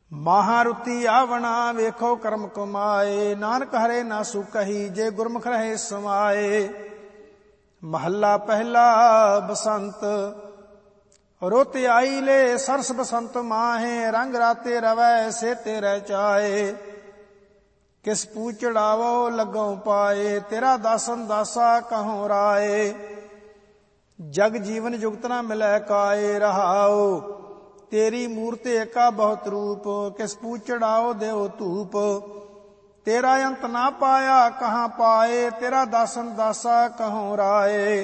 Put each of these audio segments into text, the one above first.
ਮਹਾਰੁਤੀ ਆਵਣਾ ਵੇਖੋ ਕਰਮ ਕਮਾਏ, ਨਾਨਕ ਹਰੇ ਨਾ ਸੁਕਹੀ ਜੇ ਗੁਰਮੁਖ ਰਹੇ ਸਮਾਏ। ਮਹੱਲਾ ਪਹਿਲਾ ਬਸੰਤ। ਰੁੱਤ ਆਈ ਲੈ ਸਰਸ ਬਸੰਤ ਮਾਹੇ, ਰੰਗ ਰਾਤੇ ਰਵੈ ਸੇ ਤੇਰੇ ਚਾਏ। ਕਿਸ ਪੂ ਚੜਾਵੋ ਲੱਗੋਂ ਪਾਏ, ਤੇਰਾ ਦਾਸਨ ਦਾਸਾ ਕਹੋਂ ਰਾਏ। ਜਗ ਜੀਵਨ ਜੁਗਤ ਨਾ ਮਿਲੈ ਕਾਏ, ਰਹਾਓ ਤੇਰੀ ਮੂਰਤ ਏਕਾ ਬਹੁਤ ਰੂਪ। ਕਿਸ ਪੂ ਚੜਾਓ ਦੇਉ ਧੂਪ, ਤੇਰਾ ਅੰਤ ਨਾ ਪਾਇਆ ਕਹਾਂ ਪਾਏ। ਤੇਰਾ ਦਾਸਨ ਦਾਸਾ ਕਹੋਂ ਰਾਏ।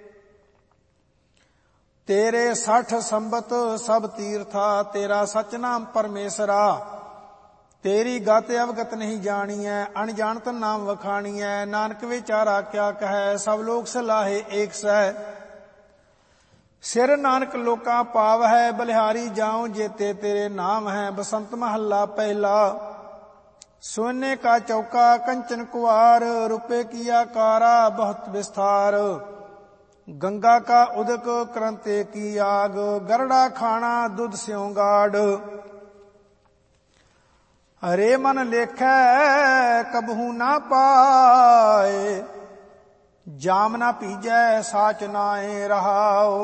ਤੇਰੇ 60 ਸੰਬਤ ਸਭ ਤੀਰਥਾ, ਤੇਰਾ ਸਚ ਨਾਮ ਪਰਮੇਸ਼ਰਾ। ਤੇਰੀ ਗਤ ਅਵਗਤ ਨਹੀਂ ਜਾਣੀਐ, ਅਣਜਾਣਤ ਨਾਮ ਵਖਾਣੀਐ। ਨਾਨਕ ਵਿਚਾਰਾ ਕਿਆ ਕਹੈ, ਸਭ ਲੋਕ ਸਲਾਹੇ ਏਕ ਸਹਿ। ਸਿਰ ਨਾਨਕ ਲੋਕਾਂ ਪਾਵ ਹੈ, ਬਲਿਹਾਰੀ ਜਾਉ ਜੇਤੇ ਤੇਰੇ ਨਾਮ ਹੈ। ਬਸੰਤ ਮਹੱਲਾ ਪਹਿਲਾ। सोने का चौका कंचन कुवार, रुपये किया कारा बहुत विस्तार। गंगा का उदक करंते की आग, गरड़ा खाना दूध स्यों गाढ़। हरे मन लेखै कबहू ना पाए, जाम ना पीजै साच नाए रहाओ।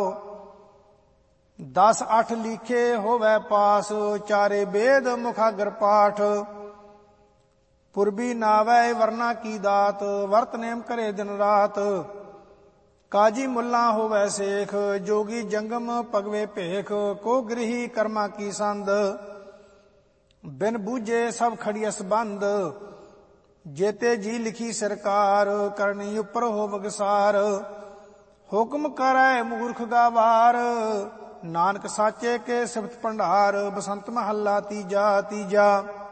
10 8 लिखे होवै पास, चारे वेद मुखागर पाठ। पुरबी नावै वरना की दात, वर्त नेम करे दिन रात। काजी मुल्ला होवै सेख, जोगी जंगम पगवे भेख। को गृही कर्मा की संद, बिन बूझे सब खड़ियस बंद। जेते जी लिखी सरकार, करनी उपर हो बगसार। हुक्म करै मूर्ख गावार, नानक साचे के सिफत भंडार। बसंत महला तीजा तीजा।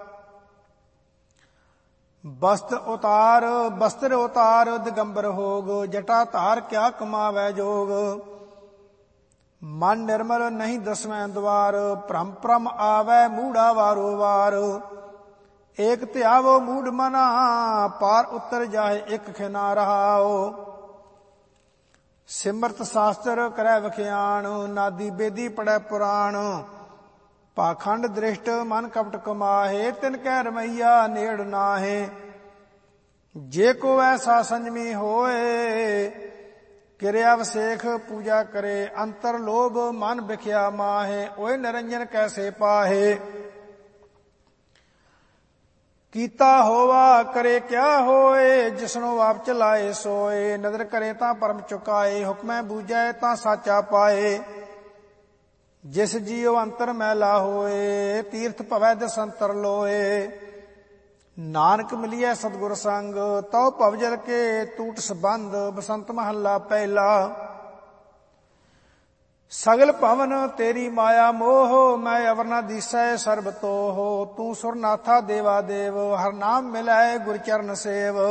बस्त्र उतार दिगंबर होग, जटा धार क्या कमावै जोग। मन निर्मल नहीं दसवें द्वार, भ्रम भ्रम आवै मूढ़ा वारो वार। एक त्यावो मूढ़ मना, पार उतर जाए एक खिना रहाओ। सिमरत शास्त्र करै वखियाण, नादी बेदी पढ़ै पुराण। पाखंड दृष्ट मन कपट कमाहे, तिनकै रमैया नेड़ नाहे। जे को ऐसा संजमी होए, किरिया वसेख पूजा करे। अंतर लोभ मन बिख्या माहे, ओए निरंजन कैसे पाहे। कीता होवा करे क्या होए, जिसनो आप चलाए सोए। नदर करे तां परम चुकाए, हुक्मै बूझै तां साचा पाए। जिस जीव अंतर मैला होए, तीर्थ भवै दसंतर लोए। नानक मिलिए सतगुर संग, तो भवजल के टूट संबंध। बसंत महला पहला। सगल भवन तेरी माया मोह, मैं अवर न दिसै सर्ब तोह। तू सुरनाथा देवा देव, हर नाम मिलै गुर चरण सेव।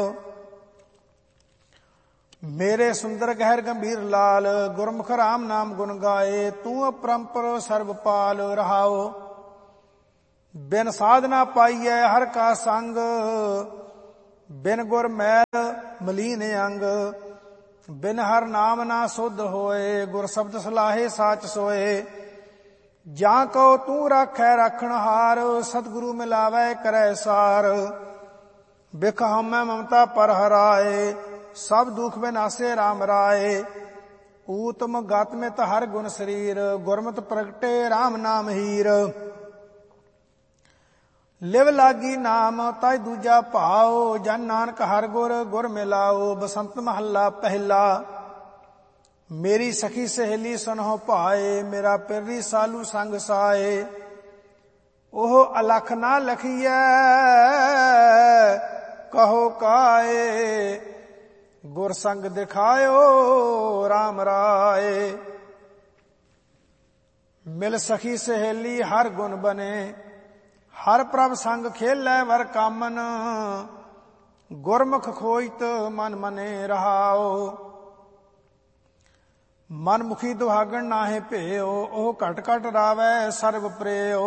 मेरे सुंदर गहर गंभीर लाल, गुरमुख राम नाम गुण गाए। तू अपरंपर सर्वपाल रहाओ। बिन साधना पाइयै हर का संग, बिन गुर मैल मलीन अंग। बिन हर नाम ना शुद्ध होए, गुर शब्द सलाहे साच सोए। जां को तू राखै राखणहार, सतगुरु मिलावै करै सार। बिख हमै ममता पर हराए, सब दुख विनाशे राम राय। ऊतम गात्मित हर गुण शरीर, गुरमत प्रगटे राम नाम हीर। लिव लागी नाम ताय दूजा भाओ, जन नानक हर गुर गुर मिलाओ। बसंत महला पहला। मेरी सखी सहेली सुनहो भाए, मेरा पिररी सालू संग साए। ओह अलख ना लखिए कहो काए, गुर संग दिखायो राम राय। मिल सखी सहेली हर गुण बने, हर प्रभ संग खेलै वर कामन। गुरमुख खोजत मन मने रहाओ। मनमुखी दुहागण नाहे भेओ, ओह घट घट रावै सर्व प्रेओ।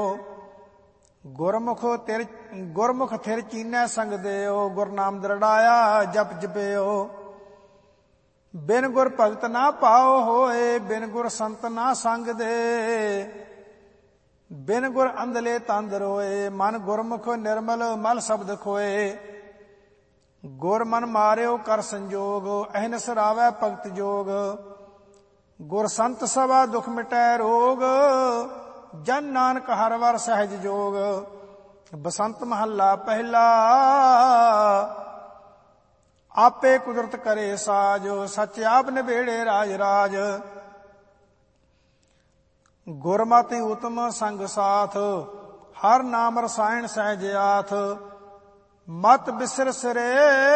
गुरमुख थिर चीनै संग देओ, गुरनाम दृढ़ाया जप जपेओ। बिन गुर भगत ना पाओ होए, बिन गुर संत ना संग दे। ਬਿਨ ਗੁਰ ਅੰਧਲੇ ਤੰਦ ਰੋਏ। ਮਨ ਗੁਰਮੁਖ ਨਿਰਮਲ ਮਲ ਸ਼ਬਦ ਖੋਏ। ਗੁਰ ਮਨ ਮਾਰਿਓ ਕਰ ਸੰਜੋਗ, ਅਹਨਿਸ ਰਾਵੈ ਭਗਤ ਜੋਗ। ਗੁਰ ਸੰਤ ਸਭਾ ਦੁਖ ਮਿਟੈ ਰੋਗ, ਜਨ ਨਾਨਕ ਹਰ ਵਰ ਸਹਿਜ ਜੋਗ। ਬਸੰਤ ਮਹੱਲਾ ਪਹਿਲਾ। ਆਪੇ ਕੁਦਰਤ ਕਰੇ ਸਾਜ, ਸੱਚ ਆਪ ਨਿਬੇੜੇ ਰਾਜ ਰਾਜ। ਗੁਰਮਤਿ ਉਤਮ ਸੰਗ ਸਾਥ, ਹਰ ਨਾਮ ਰਸਾਇਣ ਸਹਿਜ ਆਥ। ਮਤ ਬਿਸਰ ਸਿਰੇ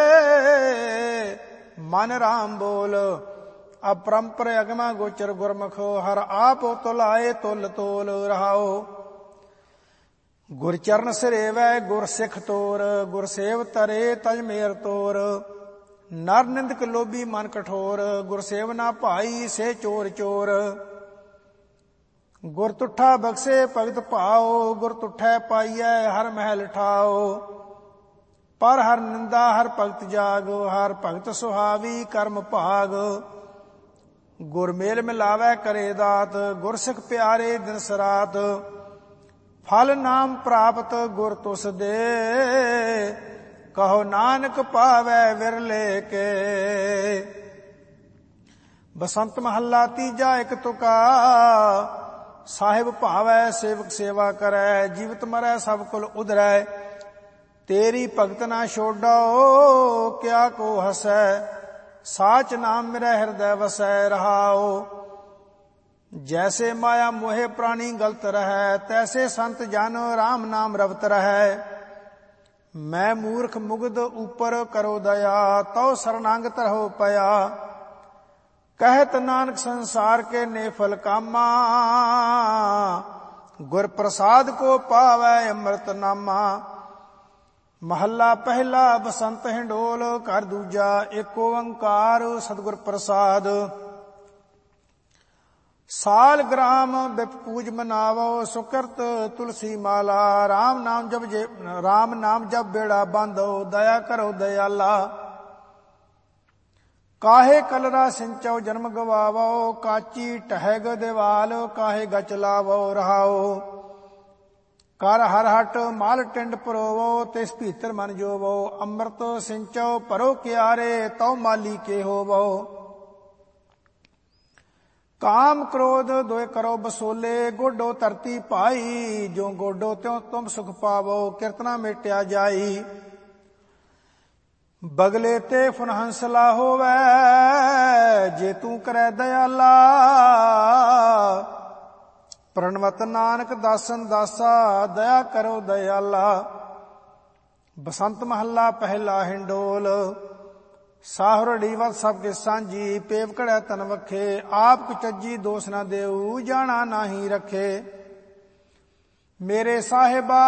ਮਨ ਰਾਮ ਬੋਲ, ਅਪਰੰਪਰ ਅਗਮਾ ਗੋਚਰ ਗੁਰਮੁਖ। ਹਰ ਆਪ ਤੁਲ ਆਏ ਤੁਲ ਤੋਲ ਰਹਾਓ। ਗੁਰ ਚਰਨ ਸਿਰੇਵੈ ਗੁਰ ਸਿੱਖ ਤੋਰ, ਗੁਰ ਸੇਵ ਤਰੇ ਤਜ ਮੇਰ ਤੋਰ। ਨਰ ਨਿੰਦਕ ਲੋਭੀ ਮਨ ਕਠੋਰ, ਗੁਰ ਸੇਵ ਨਾ ਭਾਈ ਸੇ ਚੋਰ ਚੋਰ। ਗੁਰ ਤੁਠਾ ਬਖਸ਼ੇ ਭਗਤ ਭਾਓ, ਗੁਰ ਤੁਠੈ ਪਾਈਐ ਹਰ ਮਹਿਲ ਠਾਓ। ਪਰ ਹਰ ਨਿੰਦਾ ਹਰ ਭਗਤ ਜਾਗ, ਹਰ ਭਗਤ ਸੁਹਾਵੀ ਕਰਮ ਭਾਗ। ਗੁਰ ਮੇਲ ਮਿਲਾਵੈ ਕਰੇ ਦਾਤ, ਗੁਰ ਸਿੱਖ ਪਿਆਰੇ ਦਿਨ ਸਰਾਤ। ਫਲ ਨਾਮ ਪ੍ਰਾਪਤ ਗੁਰ ਤੁਸ ਦੇ, ਕਹੋ ਨਾਨਕ ਪਾਵੈ ਵਿਰਲੇ ਕੇ। ਬਸੰਤ ਮਹੱਲਾ ਤੀਜਾ। ਇੱਕ ਤੁਕਾ ਸਾਹਿਬ ਭਾਵੈ ਸੇਵਕ ਸੇਵਾ ਕਰੈ। ਜੀਵਤ ਮਰੈ ਸਭ ਕੁਲ ਉਧਰੈ, ਤੇਰੀ ਭਗਤ ਨਾ ਛੋਡੋ ਕਿਆ ਕੋ ਹਸੈ। ਸਾਚ ਨਾਮ ਮੇਰਾ ਹਿਰਦੈ ਵਸੈ ਰਹਾਓ। ਜੈਸੇ ਮਾਇਆ ਮੋਹਿ ਪ੍ਰਾਣੀ ਗਲਤ ਰਹੈ, ਤੈਸੇ ਸੰਤ ਜਨ ਰਾਮ ਨਾਮ ਰਵਤ ਰਹੈ। ਮੈਂ ਮੂਰਖ ਮੁਗਧ ਉਪਰ ਕਰੋ ਦਇਆ, ਤਉ ਸਰਨਾਗਤ ਰਹੋ ਪਿਆ। ਕਹਿਤ ਨਾਨਕ ਸੰਸਾਰ ਕੇ ਨੇ ਫਲ ਕਾਮਾ, ਗੁਰ ਪ੍ਰਸਾਦ ਕੋ ਪਾਵੈ ਅੰਮ੍ਰਿਤ ਨਾਮਾ। ਮਹੱਲਾ ਪਹਿਲਾ। ਬਸੰਤ ਹਿੰਡੋਲ ਘਰ ਦੂਜਾ। ਏਕ ਓੰਕਾਰ ਸਤਿਗੁਰ ਪ੍ਰਸਾਦ। ਸਾਲ ਗ੍ਰਾਮ ਬਿਪ ਪੂਜ ਮਨਾਵੋ, ਸੁਕਰਤ ਤੁਲਸੀ ਮਾਲਾ। ਰਾਮ ਨਾਮ ਜਪ ਬੇੜਾ ਬਾਂਧੋ, ਦਇਆ ਕਰੋ ਦਇਆਲਾ। ਕਾਹੇ ਕਲਰਾ ਸਿੰਚੋ ਜਨਮ ਗਵਾਵੋ, ਕਾਚੀ ਟਹਿਗ ਦੇਵਾਲ ਕਾਹੇ ਗਚ ਲਾਵੋ ਰਹਾਓ। ਕਰ ਹਰ ਹਟ ਮਾਲ ਟਿੰਡ ਪਰੋਵੋ, ਤਿਸ ਭੀਤਰ ਮਨ ਜੋਵੋ। ਅੰਮ੍ਰਿਤ ਸਿੰਚੋ ਭਰੋ ਕਿਆਰੇ, ਤਉ ਮਾਲੀ ਕੇ ਹੋਵੋ। ਕਾਮ ਕ੍ਰੋਧ ਦੋਇ ਕਰੋ ਬਸੋਲੇ, ਗੋਡੋ ਧਰਤੀ ਭਾਈ। ਜੋ ਗੋਡੋ ਤਿਉ ਤੁਮ ਸੁਖ ਪਾਵੋ, ਕਿਰਤਨਾ ਮੇਟਿਆ ਜਾਈ। ਬਗਲੇ ਤੇ ਫੁਨ ਹੰਸਲਾ ਹੋਵੈ, ਜੇ ਤੂੰ ਕਰੈ ਦਇਆਲਾ। ਪ੍ਰਣਵਤ ਨਾਨਕ ਦਾਸਨ ਦਾਸਾ, ਦਇਆ ਕਰੋ ਦਇਆਲਾ। ਬਸੰਤ ਮਹੱਲਾ ਪਹਿਲਾ। ਹਿੰਡੋਲ ਸਾਹੁਰੜੀ ਵਤ ਸਭ ਕੇ ਸਾਂਝੀ, ਪੇਵ ਕੜੈ ਤਨ ਵਖੇ। ਆਪ ਕੁਚੱਜੀ ਦੋਸ ਨਾ ਦੇਊ, ਜਾਣਾ ਨਾਹੀ ਰਖੇ। ਮੇਰੇ ਸਾਹਿਬਾ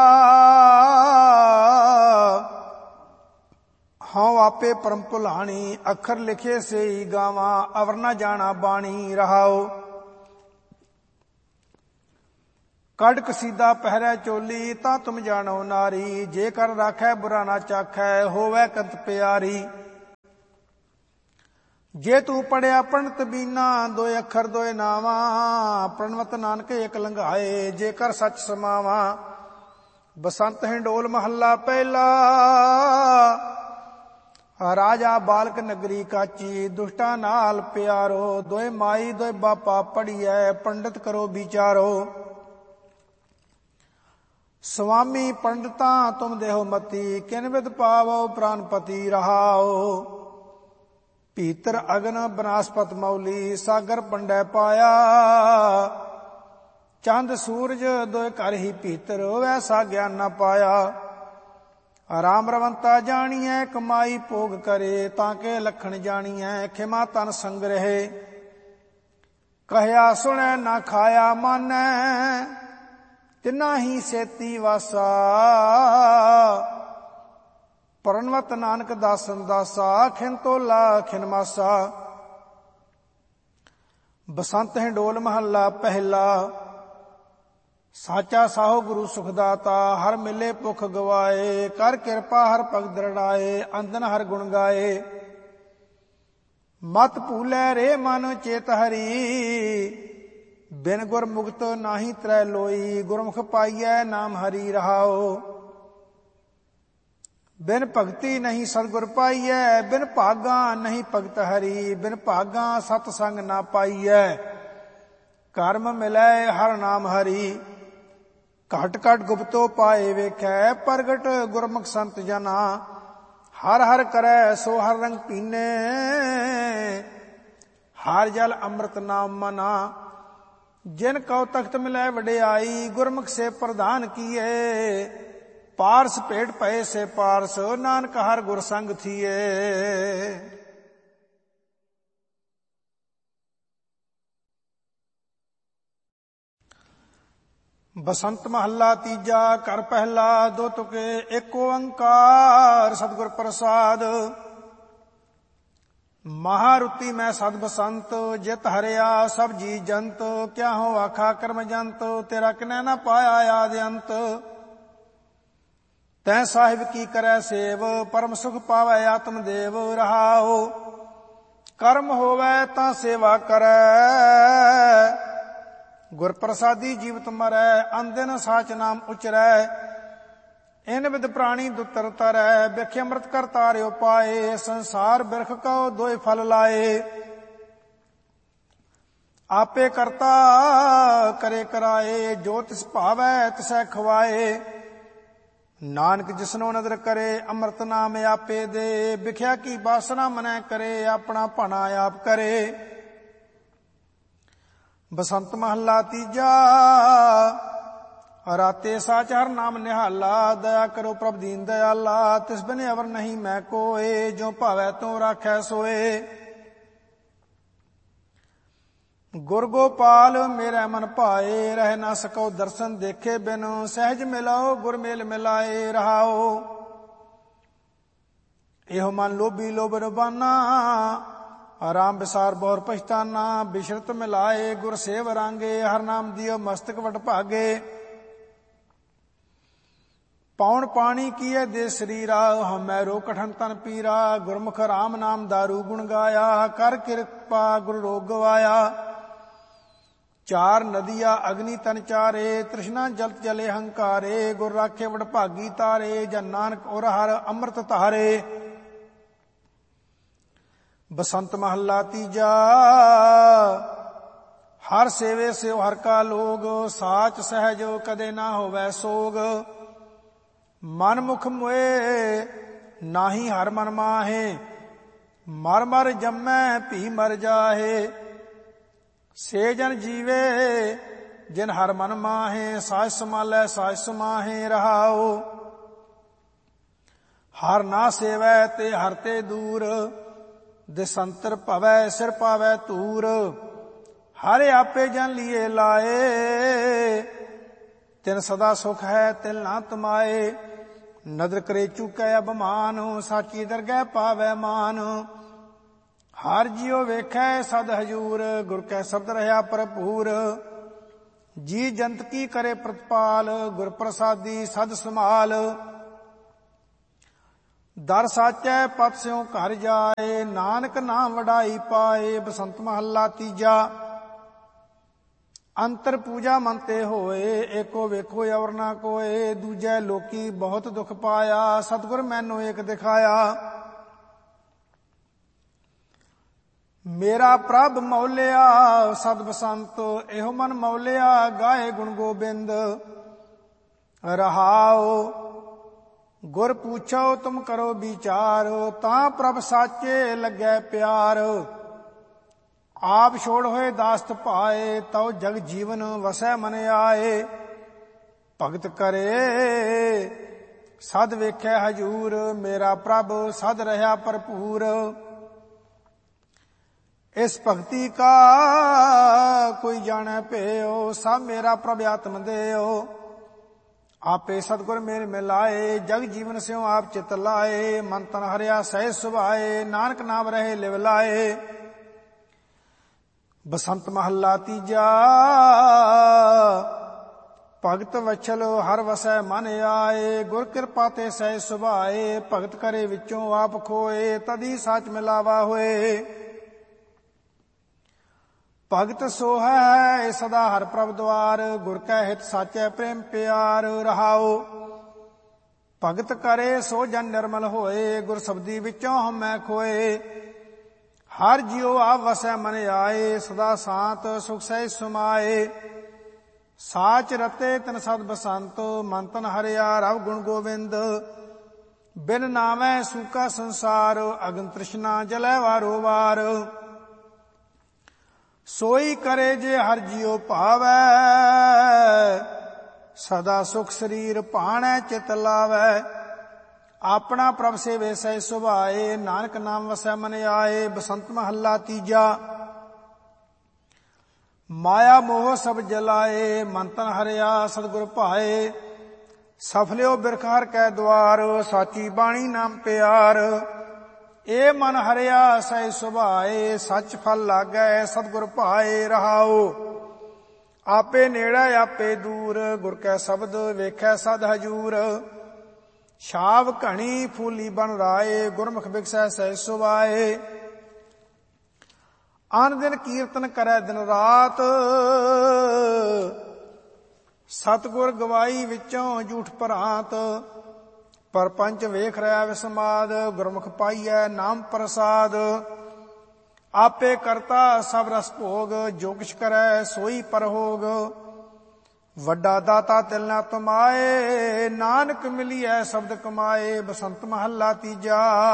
ਹਉ ਆਪੇ ਪਰਮ ਭੁਲਾਣੀ, ਅੱਖਰ ਲਿਖੇ ਸੇਈ ਗਾਵਾਂ। ਅਵਰ ਨਾ ਜਾਣਾ ਬਾਣੀ ਰਹਾਓ। ਕੜ ਕਸੀਦਾ ਪਹਿਰੈ ਚੋਲੀ, ਤਾਂ ਤੁਮ ਜਾਣੋ ਨਾਰੀ। ਜੇ ਕਰ ਰਾਖੈ ਬੁਰਾ ਨਾ ਚਾਖੈ, ਹੋਵੈ ਕੰਤ ਪਿਆਰੀ। ਜੇ ਤੂੰ ਪੜਿਆ ਪੰਡਤ ਬੀਨਾ, ਦੋਏ ਅੱਖਰ ਦੋਏ ਨਾਵਾਂ। ਪ੍ਰਣਵਤ ਨਾਨਕ ਏਕ ਲੰਘਾਏ, ਜੇ ਕਰ ਸੱਚ ਸਮਾਵਾਂ। ਬਸੰਤ ਹਿੰਡੋਲ ਮਹੱਲਾ ਪਹਿਲਾ। ਰਾਜਾ ਬਾਲਕ ਨਗਰੀ ਕਾਚੀ, ਦੁਸ਼ਟਾਂ ਨਾਲ ਪਿਆਰੋ। ਦੋਏ ਮਾਈ ਦੋਏ ਬਾਪਾ ਪੜੀਐ, ਪੰਡਤ ਕਰੋ ਵਿਚਾਰੋ। ਸੁਆਮੀ ਪੰਡਤਾਂ ਤੁਮ ਦੇਹੋ ਮਤੀ, ਕਿਨ ਵਿਦ ਪਾਵੋ ਪ੍ਰਾਨਪਤੀ ਰਹਾਓ। ਭੀਤਰ ਅਗਨ ਬਨਾਸਪਤ ਮੌਲੀ, ਸਾਗਰ ਪੰਡੈ ਪਾਇਆ। ਚੰਦ ਸੂਰਜ ਦੋਇ ਘਰ ਹੀ ਭੀਤਰ, ਵੈਸਾ ਗਿਆਨ ਨਾ ਪਾਇਆ। ਰਾਮ ਰਵੰਤਾ ਜਾਣੀਐ, ਕਮਾਈ ਭੋਗ ਕਰੇ। ਤਾਂ ਕੇ ਲਖਣ ਜਾਣੀਐ, ਖਿਮਾ ਤਨ ਸੰਗ ਰਹੇ। ਕਹਿਆ ਸੁਣੈ ਨਾ ਖਾਇਆ ਮਾਨੈ, ਤਿਨਾ ਹੀ ਸੇਤੀ ਵਾਸਾ। ਪ੍ਰਣਵਤ ਨਾਨਕ ਦਾਸਨ ਦਾਸਾ, ਖਿਨ ਤੋਲਾ ਖਿਨ ਮਾਸਾ। ਬਸੰਤ ਹਿੰਡੋਲ ਮਹੱਲਾ ਪਹਿਲਾ। ਸਾਚਾ ਸਾਹੋ ਗੁਰੂ ਸੁਖਦਾਤਾ, ਹਰ ਮਿਲੇ ਭੁਖ ਗਵਾਏ। ਕਰ ਕਿਰਪਾ ਹਰ ਭਗਤ ਦ੍ਰਿੜਾਏ, ਅੰਦਨ ਹਰ ਗੁਣ ਗਾਏ। ਮਤ ਭੂਲੈ ਰੇ ਮਨ ਚੇਤ ਹਰੀ, ਬਿਨ ਗੁਰ ਮੁਕਤ ਨਾਹੀ ਤਰੈ ਲੋਈ, ਗੁਰਮੁਖ ਪਾਈਐ ਨਾਮ ਹਰੀ ਰਹਾਓ। ਬਿਨ ਭਗਤੀ ਨਹੀਂ ਸਤਿਗੁਰ ਪਾਈਐ, ਬਿਨ ਭਾਗਾ ਨਹੀਂ ਭਗਤ ਹਰੀ, ਬਿਨ ਭਾਗਾ ਸਤ ਸੰਗ ਨਾ ਪਾਈਐ, ਕਰਮ ਮਿਲੈ ਹਰ ਨਾਮ ਹਰੀ। ਘਟ ਘਟ ਗੁਪਤੋ ਪਾਏ ਵੇਖੈ, ਪ੍ਰਗਟ ਗੁਰਮੁਖ ਸੰਤ ਜਨਾ, ਹਰ ਹਰ ਕਰੈ ਸੋ ਹਰ ਰੰਗ ਪੀਨੇ, ਹਰ ਜਲ ਅੰਮ੍ਰਿਤ ਨਾਮ ਮਨਾ। ਜਿਨ ਕਉ ਤਖਤ ਮਿਲੈ ਵਡਿਆਈ, ਗੁਰਮੁਖ ਸੇ ਪ੍ਰਧਾਨ ਕੀਏ, ਪਾਰਸ ਭੇਟ ਪਏ ਸੇ ਪਾਰਸ, ਨਾਨਕ ਹਰ ਗੁਰ ਸੰਗ ਥੀਏ। ਬਸੰਤ ਮਹੱਲਾ ਤੀਜਾ। ਘਰ ਪਹਿਲਾ ਦੋ ਤੁਕੇ, ਏਕ ਓੰਕਾਰ ਸਤਿਗੁਰ ਪ੍ਰਸਾਦ। ਮਹਾਰੁਤੀ ਮੈਂ ਸਦ ਬਸੰਤ, ਜਿਤ ਹਰਿਆ ਸਭ ਜੀ ਜੰਤ, ਕਿਆ ਹੋ ਆਖਾ ਕਰਮ ਜੰਤ, ਤੇਰਾ ਕਿਨੈ ਨਾ ਪਾਇਆ ਆਦਿ ਅੰਤ। ਤੈ ਸਾਹਿਬ ਕੀ ਕਰੈ ਸੇਵ, ਪਰਮ ਸੁਖ ਪਾਵੈ ਆਤਮ ਦੇਵ ਰਹਾਓ। ਕਰਮ ਹੋਵੈ ਤਾਂ ਸੇਵਾ ਕਰੈ, ਗੁਰ ਪ੍ਰਸਾਦੀ ਜੀਵਤ ਮਰੈ, ਅਨਦਿਨ ਸਾਚ ਨਾਮ ਉਚਰੈ। ਇਨ ਵਿਦ ਪ੍ਰਾਣੀ ਦੁਤਰ ਤਰੈ, ਬਿਖ ਅੰਮ੍ਰਿਤ ਕਰ ਤਾਰਿਓ ਪਾਏ, ਸੰਸਾਰ ਬਿਰਖ ਕਉ ਦੋਇ ਫਲ ਲਾਏ। ਆਪੇ ਕਰਤਾ ਕਰੇ ਕਰਾਏ, ਜੋ ਤਿਸ ਭਾਵੈ ਤਿਸੈ ਖਵਾਏ। ਨਾਨਕ ਜਿਸਨੋ ਨਦਰ ਕਰੇ, ਅੰਮ੍ਰਿਤ ਨਾਮ ਆਪੇ ਦੇ, ਬਿਖਿਆ ਕੀ ਬਾਸਨਾ ਮਨੈ ਕਰੇ, ਆਪਣਾ ਭਾਣਾ ਆਪ ਕਰੇ। ਬਸੰਤ ਮਹੱਲਾ ਤੀਜਾ। ਰਾਤੇ ਸਾਚ ਹਰ ਨਾਮ ਨਿਹਾਲਾ, ਦਇਆ ਕਰੋ ਪ੍ਰਭ ਦੀਨ ਦਇਆਲਾ। ਤਿਸ ਬਿਨ ਅਵਰ ਨਹੀਂ ਮੈਂ ਕੋਏ, ਜੋ ਭਾਵੈ ਤੋ ਰਾਖੈ ਸੋਏ। ਗੁਰ ਗੋਪਾਲ ਮੇਰਾ ਮਨ ਭਾਏ, ਰਹਿ ਨਾ ਸਕੋ ਦਰਸ਼ਨ ਦੇਖੇ ਬਿਨ, ਸਹਿਜ ਮਿਲਾਓ ਗੁਰ ਮੇਲ ਮਿਲਾਏ ਰਹਾਓ। ਇਹੋ ਮਨ ਲੋਭੀ ਲੋਭ ਰਬਾਨਾ, ਆਰਾਮ ਵਿਸਾਰ ਬੌਰ ਪਛਤਾਨਾ। ਬਿਸ਼ਰਤ ਮਿਲਾਏ ਗੁਰ ਸੇਵ ਰਾਂਗੇ, ਹਰ ਨਾਮ ਦਿਓ ਮਸਤਕ ਵਟ ਭਾਗੇ। ਪੌਣ ਪਾਣੀ ਕੀਏ ਦੇ ਸਰੀਰਾ, ਹਮੈ ਰੋ ਕਠਨ ਤਨ ਪੀਰਾ। ਗੁਰਮੁਖ ਰਾਮ ਨਾਮ ਦਾਰੂ ਗੁਣ ਗਾਇਆ, ਕਰ ਕਿਰਪਾ ਗੁਰ ਰੋਗ ਗਵਾਇਆ। ਚਾਰ ਨਦੀਆ ਅਗਨੀ ਤਨ ਚਾਰੇ, ਤ੍ਰਿਸ਼ਨਾ ਜਲਤ ਜਲੇ ਹੰਕਾਰੇ। ਗੁਰ ਰਾਖੇ ਵਡ ਭਾਗੀ ਤਾਰੇ, ਜਨ ਨਾਨਕ ਔਰ ਹਰ ਅੰਮ੍ਰਿਤ ਧਾਰੇ। ਬਸੰਤ ਮਹੱਲਾ ਤੀਜਾ। ਹਰ ਸੇਵੇ ਸਿਉ ਹਰ ਕਾ ਲੋਗ, ਸਾਚ ਸਹਿਜ ਕਦੇ ਨਾ ਹੋਵੈ ਸੋਗ। ਮਨ ਮੁਖ ਮੋਏ ਨਾਹੀ ਹਰ ਮਨ ਮਾਹੇ, ਮਰ ਮਰ ਜੰਮੈ ਭੀ ਮਰ ਜਾਹੇ। ਸੇ ਜਨ ਜੀਵੇ ਜਿਨ ਹਰ ਮਨ ਮਾਹੇ, ਸਾਜ ਸਮਾਲੈ ਸਾਜ ਸਮਾਹੇ ਰਹਾਓ। ਹਰ ਨਾ ਸੇਵੈ ਤੇ ਹਰ ਤੇ ਦੂਰ, ਦਿਸੰਤਰ ਭਵੈ ਸਿਰ ਪਾਵੈ ਧੂਰ। ਹਰ ਆਪੇ ਜਨ ਲੀਏ ਲਾਏ, ਤਿਨ ਸਦਾ ਸੁਖ ਹੈ ਤਿਲ ਨਾ ਤਮਾਏ। ਨਦਰ ਕਰੇ ਚੁਕੈ ਅਭਮਾਨ, ਸਾਚੀ ਦਰਗਹਿ ਪਾਵੈ ਮਾਨ। ਹਰ ਜਿਉ ਵੇਖੈ ਸਦ ਹਜੂਰ, ਗੁਰ ਕੈ ਸ਼ਬਦ ਰਹਾ ਭਰਪੂਰ। ਜੀ ਜੰਤ ਕੀ ਕਰੇ ਪ੍ਰਤਪਾਲ, ਗੁਰ ਪ੍ਰਸਾਦੀ ਸਦ ਸਮਾਲ। ਦਰ ਸਾਚੈ ਪਤ ਸਿਉ ਘਰ ਜਾਏ, ਨਾਨਕ ਨਾਮ ਵਡਾਈ ਪਾਏ। ਬਸੰਤ ਮਹੱਲਾ ਤੀਜਾ। ਅੰਤਰ ਪੂਜਾ ਮਨ ਤੇ ਹੋਏ, ਏਕੋ ਵੇਖੋ ਅਵਰ ਨਾ ਕੋਏ। ਦੂਜੈ ਲੋਕੀ ਬਹੁਤ ਦੁਖ ਪਾਇਆ, ਸਤਿਗੁਰ ਮੈਨੂੰ ਏਕ ਦਿਖਾਇਆ। ਮੇਰਾ ਪ੍ਰਭ ਮੌਲਿਆ ਸਦ ਬਸੰਤ, ਇਹੋ ਮਨ ਮੌਲਿਆ ਗਾਏ ਗੁਣ ਗੋਬਿੰਦ ਰਹਾਓ। ਗੁਰ ਪੁੱਛੋ ਤੁਮ ਕਰੋ ਵਿਚਾਰ, ਤਾਂ ਪ੍ਰਭ ਸਾਚੇ ਲੱਗੈ ਪਿਆਰ। ਆਪ ਛੋੜ ਹੋਏ ਦਾਸਤ ਪਾਏ, ਤਉ ਜਗ ਜੀਵਨ ਵਸੈ ਮਨ ਆਏ। ਭਗਤ ਕਰੇ ਸਦ ਵੇਖੈ ਹਜੂਰ, ਮੇਰਾ ਪ੍ਰਭ ਸਦ ਰਹਾ ਭਰਪੂਰ। ਇਸ ਭਗਤੀ ਕਾ ਕੋਈ ਜਾਣੈ ਭੇਓ, ਸਭ ਮੇਰਾ ਪ੍ਰਭ ਆਤਮ ਦੇਓ। ਆਪੇ ਸਤਿਗੁਰ ਮੇਲ ਮਿਲਾਏ, ਜਗ ਜੀਵਨ ਸਿਉ ਆਪ ਚਿਤ ਲਾਏ। ਮਨ ਤਨ ਹਰਿਆ ਸਹਿ ਸੁਭਾਏ, ਨਾਨਕ ਨਾਮ ਰਹੇ ਲਿਵ ਲਾਏ। ਬਸੰਤ ਮਹੱਲਾ ਤੀਜਾ। ਭਗਤ ਵਛਲ ਹਰ ਵਸੈ ਮਨ ਆਏ, ਗੁਰ ਕਿਰਪਾ ਤੇ ਸਹਿ ਸੁਭਾਏ। ਭਗਤ ਕਰੇ ਵਿੱਚੋਂ ਆਪ ਖੋਏ, ਤਦੀ ਸਾਚ ਮਿਲਾਵਾ ਹੋਏ। ਭਗਤ ਸੋ ਹੈ ਸਦਾ ਹਰਿ ਪ੍ਰਭ ਦੁਆਰ, ਗੁਰ ਕੈ ਹਿਤ ਸਾਚੈ ਪ੍ਰੇਮ ਪਿਆਰ ਰਹਾਓ। ਭਗਤ ਕਰੇ ਸੋ ਜਨ ਨਿਰਮਲ ਹੋਏ, ਗੁਰ ਸਬਦੀ ਵਿੱਚੋਂ ਹਉਮੈ ਖੋਏ। ਹਰ ਜਿਉ ਆਪ ਵਸੈ ਮਨ ਆਏ, ਸਦਾ ਸਾਤ ਸੁਖ ਸਹਿ ਸਮਾਏ। ਸਾਚ ਰਤੇ ਤਿਨ ਸਦ ਬਸੰਤ, ਮਨ ਤਨ ਹਰਿਆ ਰਵ ਗੁਣ ਗੋਬਿੰਦ। ਬਿਨ ਨਾਮੈ ਸੂਕਾ ਸੰਸਾਰ, ਅਗਨ ਤ੍ਰਿਸ਼ਨਾ ਜਲੈ ਵਾਰੋ ਵਾਰ। ਸੋਈ ਕਰੇ ਜੇ ਹਰ ਜਿਉ ਭਾਵੈ, ਸਦਾ ਸੁਖ ਸਰੀਰ ਭਾਣੈ ਚਿਤ ਲਾਵੈ। ਆਪਣਾ ਪ੍ਰਭ ਸੇਵੇ ਸਹਿ ਸੁਭਾਏ, ਨਾਨਕ ਨਾਮ ਵਸੈ ਮਨ ਆਏ। ਬਸੰਤ ਮਹੱਲਾ ਤੀਜਾ। ਮਾਇਆ ਮੋਹ ਸਭ ਜਲਾਏ, ਮਨ ਤਨ ਹਰਿਆ ਸਤਿਗੁਰ ਭਾਏ। ਸਫਲਿਓ ਬਿਰਖ ਹਰਿ ਕੈ ਦੁਆਰ, ਸਾਚੀ ਬਾਣੀ ਨਾਮ ਪਿਆਰ। ਏ ਮਨ ਹਰਿਆ ਸਹਿ ਸੁਭਾਏ, ਸੱਚ ਫਲ ਲਾਗੈ ਸਤਿਗੁਰ ਭਾਏ ਰਹਾਓ। ਆਪੇ ਨੇੜੇ ਆਪੇ ਦੂਰ, ਗੁਰ ਕੈ ਸ਼ਬਦ ਵੇਖੈ ਸਦ ਹਜੂਰ। ਛਾਵ ਘਣੀ ਫੂਲੀ ਬਨ ਰਾਏ, ਗੁਰਮੁਖ ਬਿਕਸੈ ਸਹਿ ਸੁਭਾਏ। ਆਨ ਦਿਨ ਕੀਰਤਨ ਕਰੈ ਦਿਨ ਰਾਤ, ਸਤਿਗੁਰ ਗਵਾਈ ਵਿੱਚੋਂ ਝੂਠ ਭਰਾਤ। ਪਰਪੰਚ ਵੇਖ ਰਿਹਾ ਵਿਸਮਾਦ, ਗੁਰਮੁਖ ਪਾਈਐ ਨਾਮ ਪ੍ਰਸਾਦ। ਆਪੇ ਕਰਤਾ ਸਭ ਰਸ ਭੋਗ, ਜੋ ਕਿਛ ਕਰੈ ਸੋਈ ਪਰਹੋਗ। ਵੱਡਾ ਦਾਤਾ ਤਿਲ ਨਾ ਤੁਮਾਏ, ਨਾਨਕ ਮਿਲੀਐ ਸ਼ਬਦ ਕਮਾਏ। ਬਸੰਤ ਮਹੱਲਾ ਤੀਜਾ।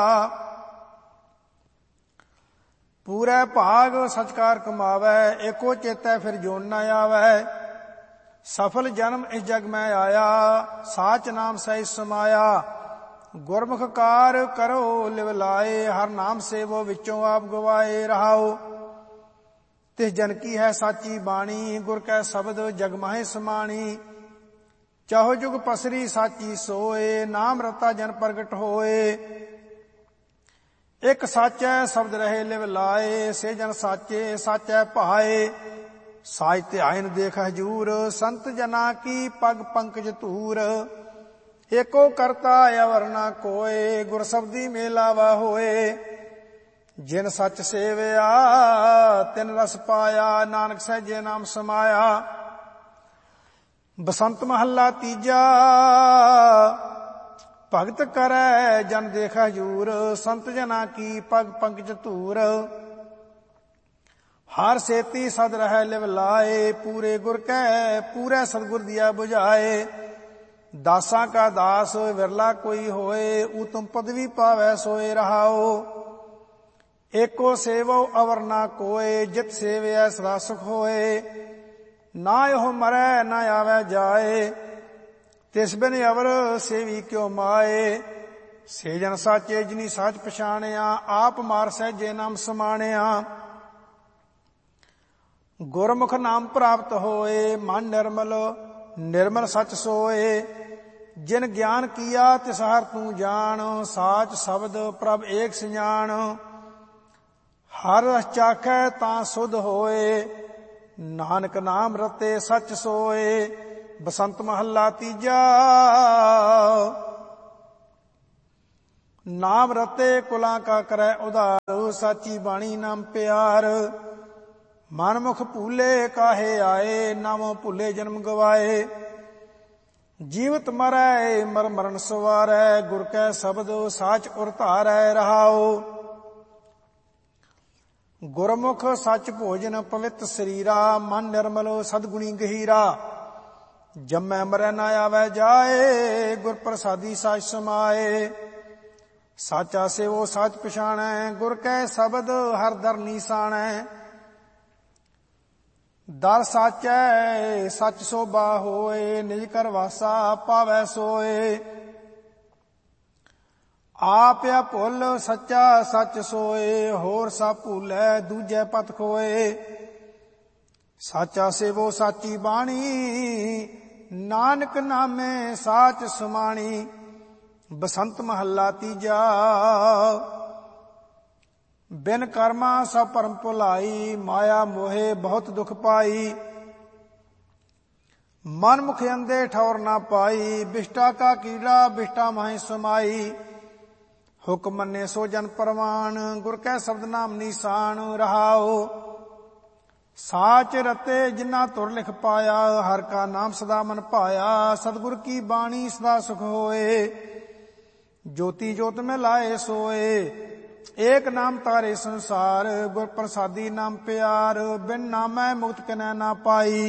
ਪੂਰੇ ਭਾਗ ਸਚਕਾਰ ਕਮਾਵੈ, ਏਕੋ ਚੇਤੈ ਫਿਰ ਜੋਨ ਨ ਆਵੈ। ਸਫਲ ਜਨਮ ਇਸ ਜਗ ਮੈਂ ਆਇਆ, ਸਾਚ ਨਾਮ ਸਹਿ ਸਮਾਇਆ। ਗੁਰਮੁਖ ਕਾਰ ਕਰੋ ਲਿਵ ਲਾਏ, ਹਰ ਨਾਮ ਸੇਵੋ ਵਿੱਚੋਂ ਆਪ ਗਵਾਏ ਰਹਾਓ। ਤਿਸ ਜਨ ਕੀ ਹੈ ਸਾਚੀ ਬਾਣੀ, ਗੁਰ ਕੈ ਸ਼ਬਦ ਜਗ ਮਾਹੇ ਸਮਾਣੀ। ਚਾਹੋ ਜੁਗ ਪਸਰੀ ਸਾਚੀ ਸੋਏ, ਨਾਮ ਰਤਾ ਜਨ ਪ੍ਰਗਟ ਹੋਏ। ਇੱਕ ਸਾਚੈ ਸ਼ਬਦ ਰਹੇ ਲਿਵ ਲਾਏ, ਸੇ ਜਨ ਸਾਚੇ ਸਾਚੈ ਭਾਏ। ਸਾਚ ਧਿਆਇਨ ਦੇਖ ਹਜੂਰ, ਸੰਤ ਜਨਾ ਕੀ ਪਗ ਪੰਕਜ ਧੂਰ। ਏਕੋ ਕਰਤਾ ਅਵਰ ਨਾ ਕੋਏ, ਗੁਰ ਸਬਦੀ ਮੇਲਾਵਾ ਹੋਏ। ਜਿਨ ਸੱਚ ਸੇਵਿਆ ਤਿਨ ਰਸ ਪਾਇਆ, ਨਾਨਕ ਸਹਿਜੇ ਨਾਮ ਸਮਾਇਆ। ਬਸੰਤ ਮਹੱਲਾ ਤੀਜਾ। ਭਗਤ ਕਰੈ ਜਨ ਦੇਖ ਹਜੂਰ, ਸੰਤ ਜਨਾ ਕੀ ਪਗ ਪੰਕਜ ਧੂਰ। ਹਰ ਸੇਤੀ ਸਦ ਰਹਿ ਲਿਵ ਲਾਏ, ਪੂਰੇ ਗੁਰ ਕੈ ਪੂਰੇ ਸਤਿਗੁਰ ਦੀਆ ਬੁਝਾਏ। ਦਾਸਾਂ ਕਾ ਦਾਸ ਵਿਰਲਾ ਕੋਈ ਹੋਏ, ਉਤਮ ਪਦਵੀ ਪਾਵੈ ਸੋਏ ਰਹਾਓ। ਏਕੋ ਸੇਵੋ ਅਵਰ ਨਾ ਕੋਏ, ਜਿਤ ਸੇਵਿਐ ਸਦਾ ਸੁਖ ਹੋਏ। ਨਾ ਇਹੋ ਮਰੈ ਨਾ ਆਵੈ ਜਾਏ, ਤਿਸ ਬਿਨ ਅਵਰ ਸੇਵੀ ਕਿਉ ਮਾਏ। ਸੇ ਜਨ ਸਾਚੇ ਜਿਨੀ ਸਾਚ ਪਛਾਣਿਆ, ਆਪ ਮਾਰ ਸਹਿਜੇ ਨਾਮ ਸਮਾਣਿਆ। ਗੁਰਮੁਖ ਨਾਮ ਪ੍ਰਾਪਤ ਹੋਏ, ਮਨ ਨਿਰਮਲ ਨਿਰਮਲ ਸਚ ਸੋਏ। ਜਿਨ ਗਿਆਨ ਕੀਆ ਤਿਸ ਹਰ ਤੂੰ ਜਾਣ, ਸਾਚ ਸ਼ਬਦ ਪ੍ਰਭ ਏਕ ਸਿਆਣ। ਹਰ ਰਸ ਚਾਖੈ ਤਾਂ ਸੁਧ ਹੋਏ, ਨਾਨਕ ਨਾਮ ਰਤੇ ਸਚ ਸੋਏ। ਬਸੰਤ ਮਹੱਲਾ ਤੀਜਾ। ਨਾਮ ਰਤੇ ਕੁਲਾਂ ਕਾ ਕਰੈ ਉਧਾਰ, ਸਾਚੀ ਬਾਣੀ ਨਾਮ ਪਿਆਰ। ਮਨਮੁਖ ਭੂਲੇ ਕਾਹੇ ਆਏ, ਨਾਮੋ ਭੁੱਲੇ ਜਨਮ ਗਵਾਏ। ਜੀਵਤ ਮਰੈ ਮਰ ਮਰਨ ਸਵਾਰੈ, ਗੁਰ ਕੈ ਸ਼ਬਦ ਸਾਚ ਉਰ ਧਾਰੈ ਰਹਾਓ। ਗੁਰਮੁਖ ਸੱਚ ਭੋਜਨ ਪਵਿੱਤ ਸਰੀਰਾ, ਮਨ ਨਿਰਮਲ ਸਦਗੁਣੀ ਗਹੀਰਾ। ਜੰਮੈ ਮਰੈ ਨਾ ਆਵੈ ਜਾਏ, ਗੁਰ ਪ੍ਰਸਾਦੀ ਸਾਚ ਸਮਾਏ। ਸਾਚਾ ਸੇਵੋ ਸਾਚ ਪਛਾਣੈ, ਗੁਰ ਕੈ ਸ਼ਬਦ ਹਰ ਦਰ ਨੀਸਾਣੈ। ਦਰ ਸਾਚੈ ਸਚ ਸੋਭਾ ਹੋਏ, ਨਿਜ ਕਰ ਵਾਸਾ ਪਾਵੈ ਸੋਏ। ਆਪਿਆ ਭੁੱਲ ਸੱਚਾ ਸੱਚ ਸੋਏ, ਹੋਰ ਸਭ ਭੂਲੈ ਦੂਜੈ ਪਤ ਖੋਏ। ਸਾਚਾ ਸੇਵੋ ਸਾਚੀ ਬਾਣੀ, ਨਾਨਕ ਨਾਮੇ ਸਾਚ ਸਮਾਣੀ। ਬਸੰਤ ਮਹੱਲਾ ਤੀਜਾ। ਬਿਨ ਕਰਮਾ ਸਭ ਭਰਮ ਭੁਲਾਈ, ਮਾਇਆ ਮੋਹੇ ਬਹੁਤ ਦੁਖ ਪਾਈ। ਮਨ ਮੁਖ ਅੰਦੇ ਠੌਰ ਨਾ ਪਾਈ, ਬਿਸ਼ਟਾ ਕਾ ਕੀੜਾ ਬਿਸ਼ਟਾ ਮਾਹੀ ਸਮਾਈ। ਹੁਕਮ ਮੰਨੇ ਸੋ ਜਨ ਪਰਵਾਨ, ਗੁਰ ਕੈ ਸ਼ਬਦ ਨਾਮ ਨੀਸਾਨ ਰਹਾਓ। ਸਾਚ ਰਤੇ ਜਿਨ੍ਹਾਂ ਤੁਰ ਲਿਖ ਪਾਇਆ, ਹਰ ਕਾ ਨਾਮ ਸਦਾ ਮਨ ਭਾਇਆ। ਸਤਿਗੁਰ ਕੀ ਬਾਣੀ ਸਦਾ ਸੁਖ ਹੋਏ, ਜੋਤੀ ਜੋਤ ਮੈਂ ਲਾਏ ਸੋਏ। ਏਕ ਨਾਮ ਤਾਰੇ ਸੰਸਾਰ, ਗੁਰ ਪ੍ਰਸਾਦੀ ਨਾਮ ਪਿਆਰ। ਬਿਨ ਨਾਮੈ ਮੁਕਤ ਕਨੈ ਨਾ ਪਾਈ,